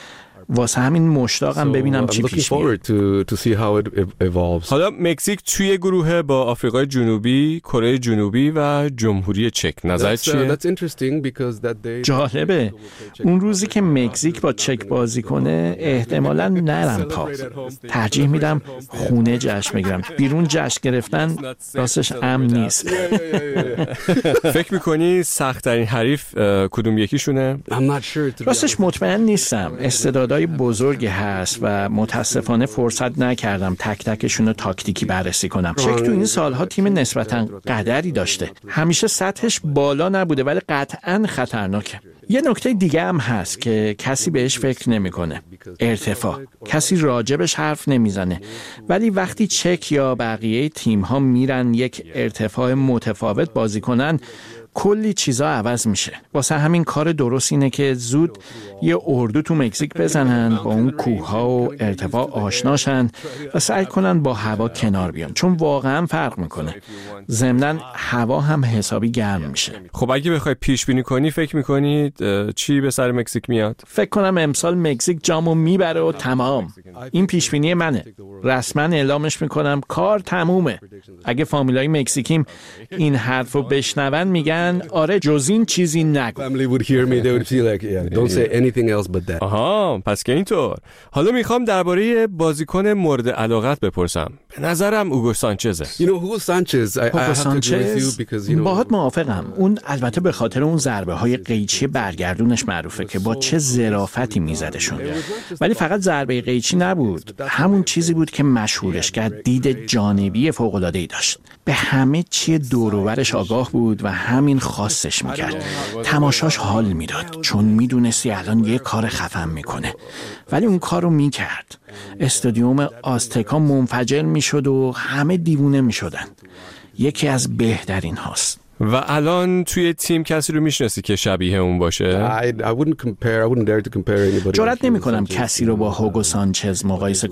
Speaker 4: واسه همین مشتاقم ببینم چی پیش میاد.
Speaker 19: حالا مکزیک توی گروه با آفریقای جنوبی، کره جنوبی و جمهوری چک. نظرت چیه؟
Speaker 4: جالبه. اون روزی که مکزیک با چک بازی کنه احتمالاً نرم پا. ترجیح میدم خونه جشن بگیرم. بیرون جشن گرفتن راستش امن نیست.
Speaker 19: فکر میکنی سخت‌ترین حریف کدوم یکیشونه؟
Speaker 4: راستش مطمئن نیستم. استعدادهای بزرگی هست و متاسفانه فرصت نکردم تک تکشون رو تاکتیکی بررسی کنم. چک تو این سالها تیم نسبتاً قدری داشته. همیشه سطحش بالا نبوده ولی قطعاً خطرناکه. یه نکته دیگه هم هست که کسی بهش فکر نمیکنه. ارتفاع. کسی راجبش حرف نمیزنه. ولی وقتی چک یا بقیه تیم‌ها میرن یک ارتفاع متفاوت بازی کنن، کلی چیزا عوض میشه. واسه همین کار درست اینه که زود یه اردو تو مکزیک بزنن، با اون کوه‌ها و ارتفاع آشناشن و سعی کنن با هوا کنار بیان، چون واقعا فرق میکنه. ضمناً هوا هم حسابی گرم میشه.
Speaker 19: خب اگه بخوای پیش بینی کنی فکر میکنید چی به سر مکزیک میاد؟
Speaker 4: فکر کنم امسال مکزیک جامو میبره و تمام. این پیش بینی منه. رسما اعلامش میکنم کار تمومه. اگه فامیلای مکزیکیم این حرفو بشنون میگن آره جز این چیزی نگو.
Speaker 19: آها پس که اینطور. حالا میخوام درباره بازیکن مورد علاقت بپرسم. به نظرم اوگو سانچزه.
Speaker 4: اوگو سانچز باهات موافقم. اون البته به خاطر اون ضربه های قیچی برگردونش معروفه که با چه ظرافتی میزدشون. ولی فقط ضربه قیچی نبود. همون چیزی بود که مشهورش کرد. دید جانبی فوق العاده ای داشت. به همه چی دور و برش آگاه بود و همین خاصش میکرد. تماشاش حال میداد چون میدونستی الان یه کار خفن میکنه. ولی اون کارو میکرد. استادیوم آزتکا منفجر میشد و همه دیوونه میشدن. یکی از بهترین هاست.
Speaker 19: و الان توی تیم کسی رو میشناسی که شبیه اون باشه؟
Speaker 4: جرأت نمی کنم کسی رو با هوگو سانچز مقایسه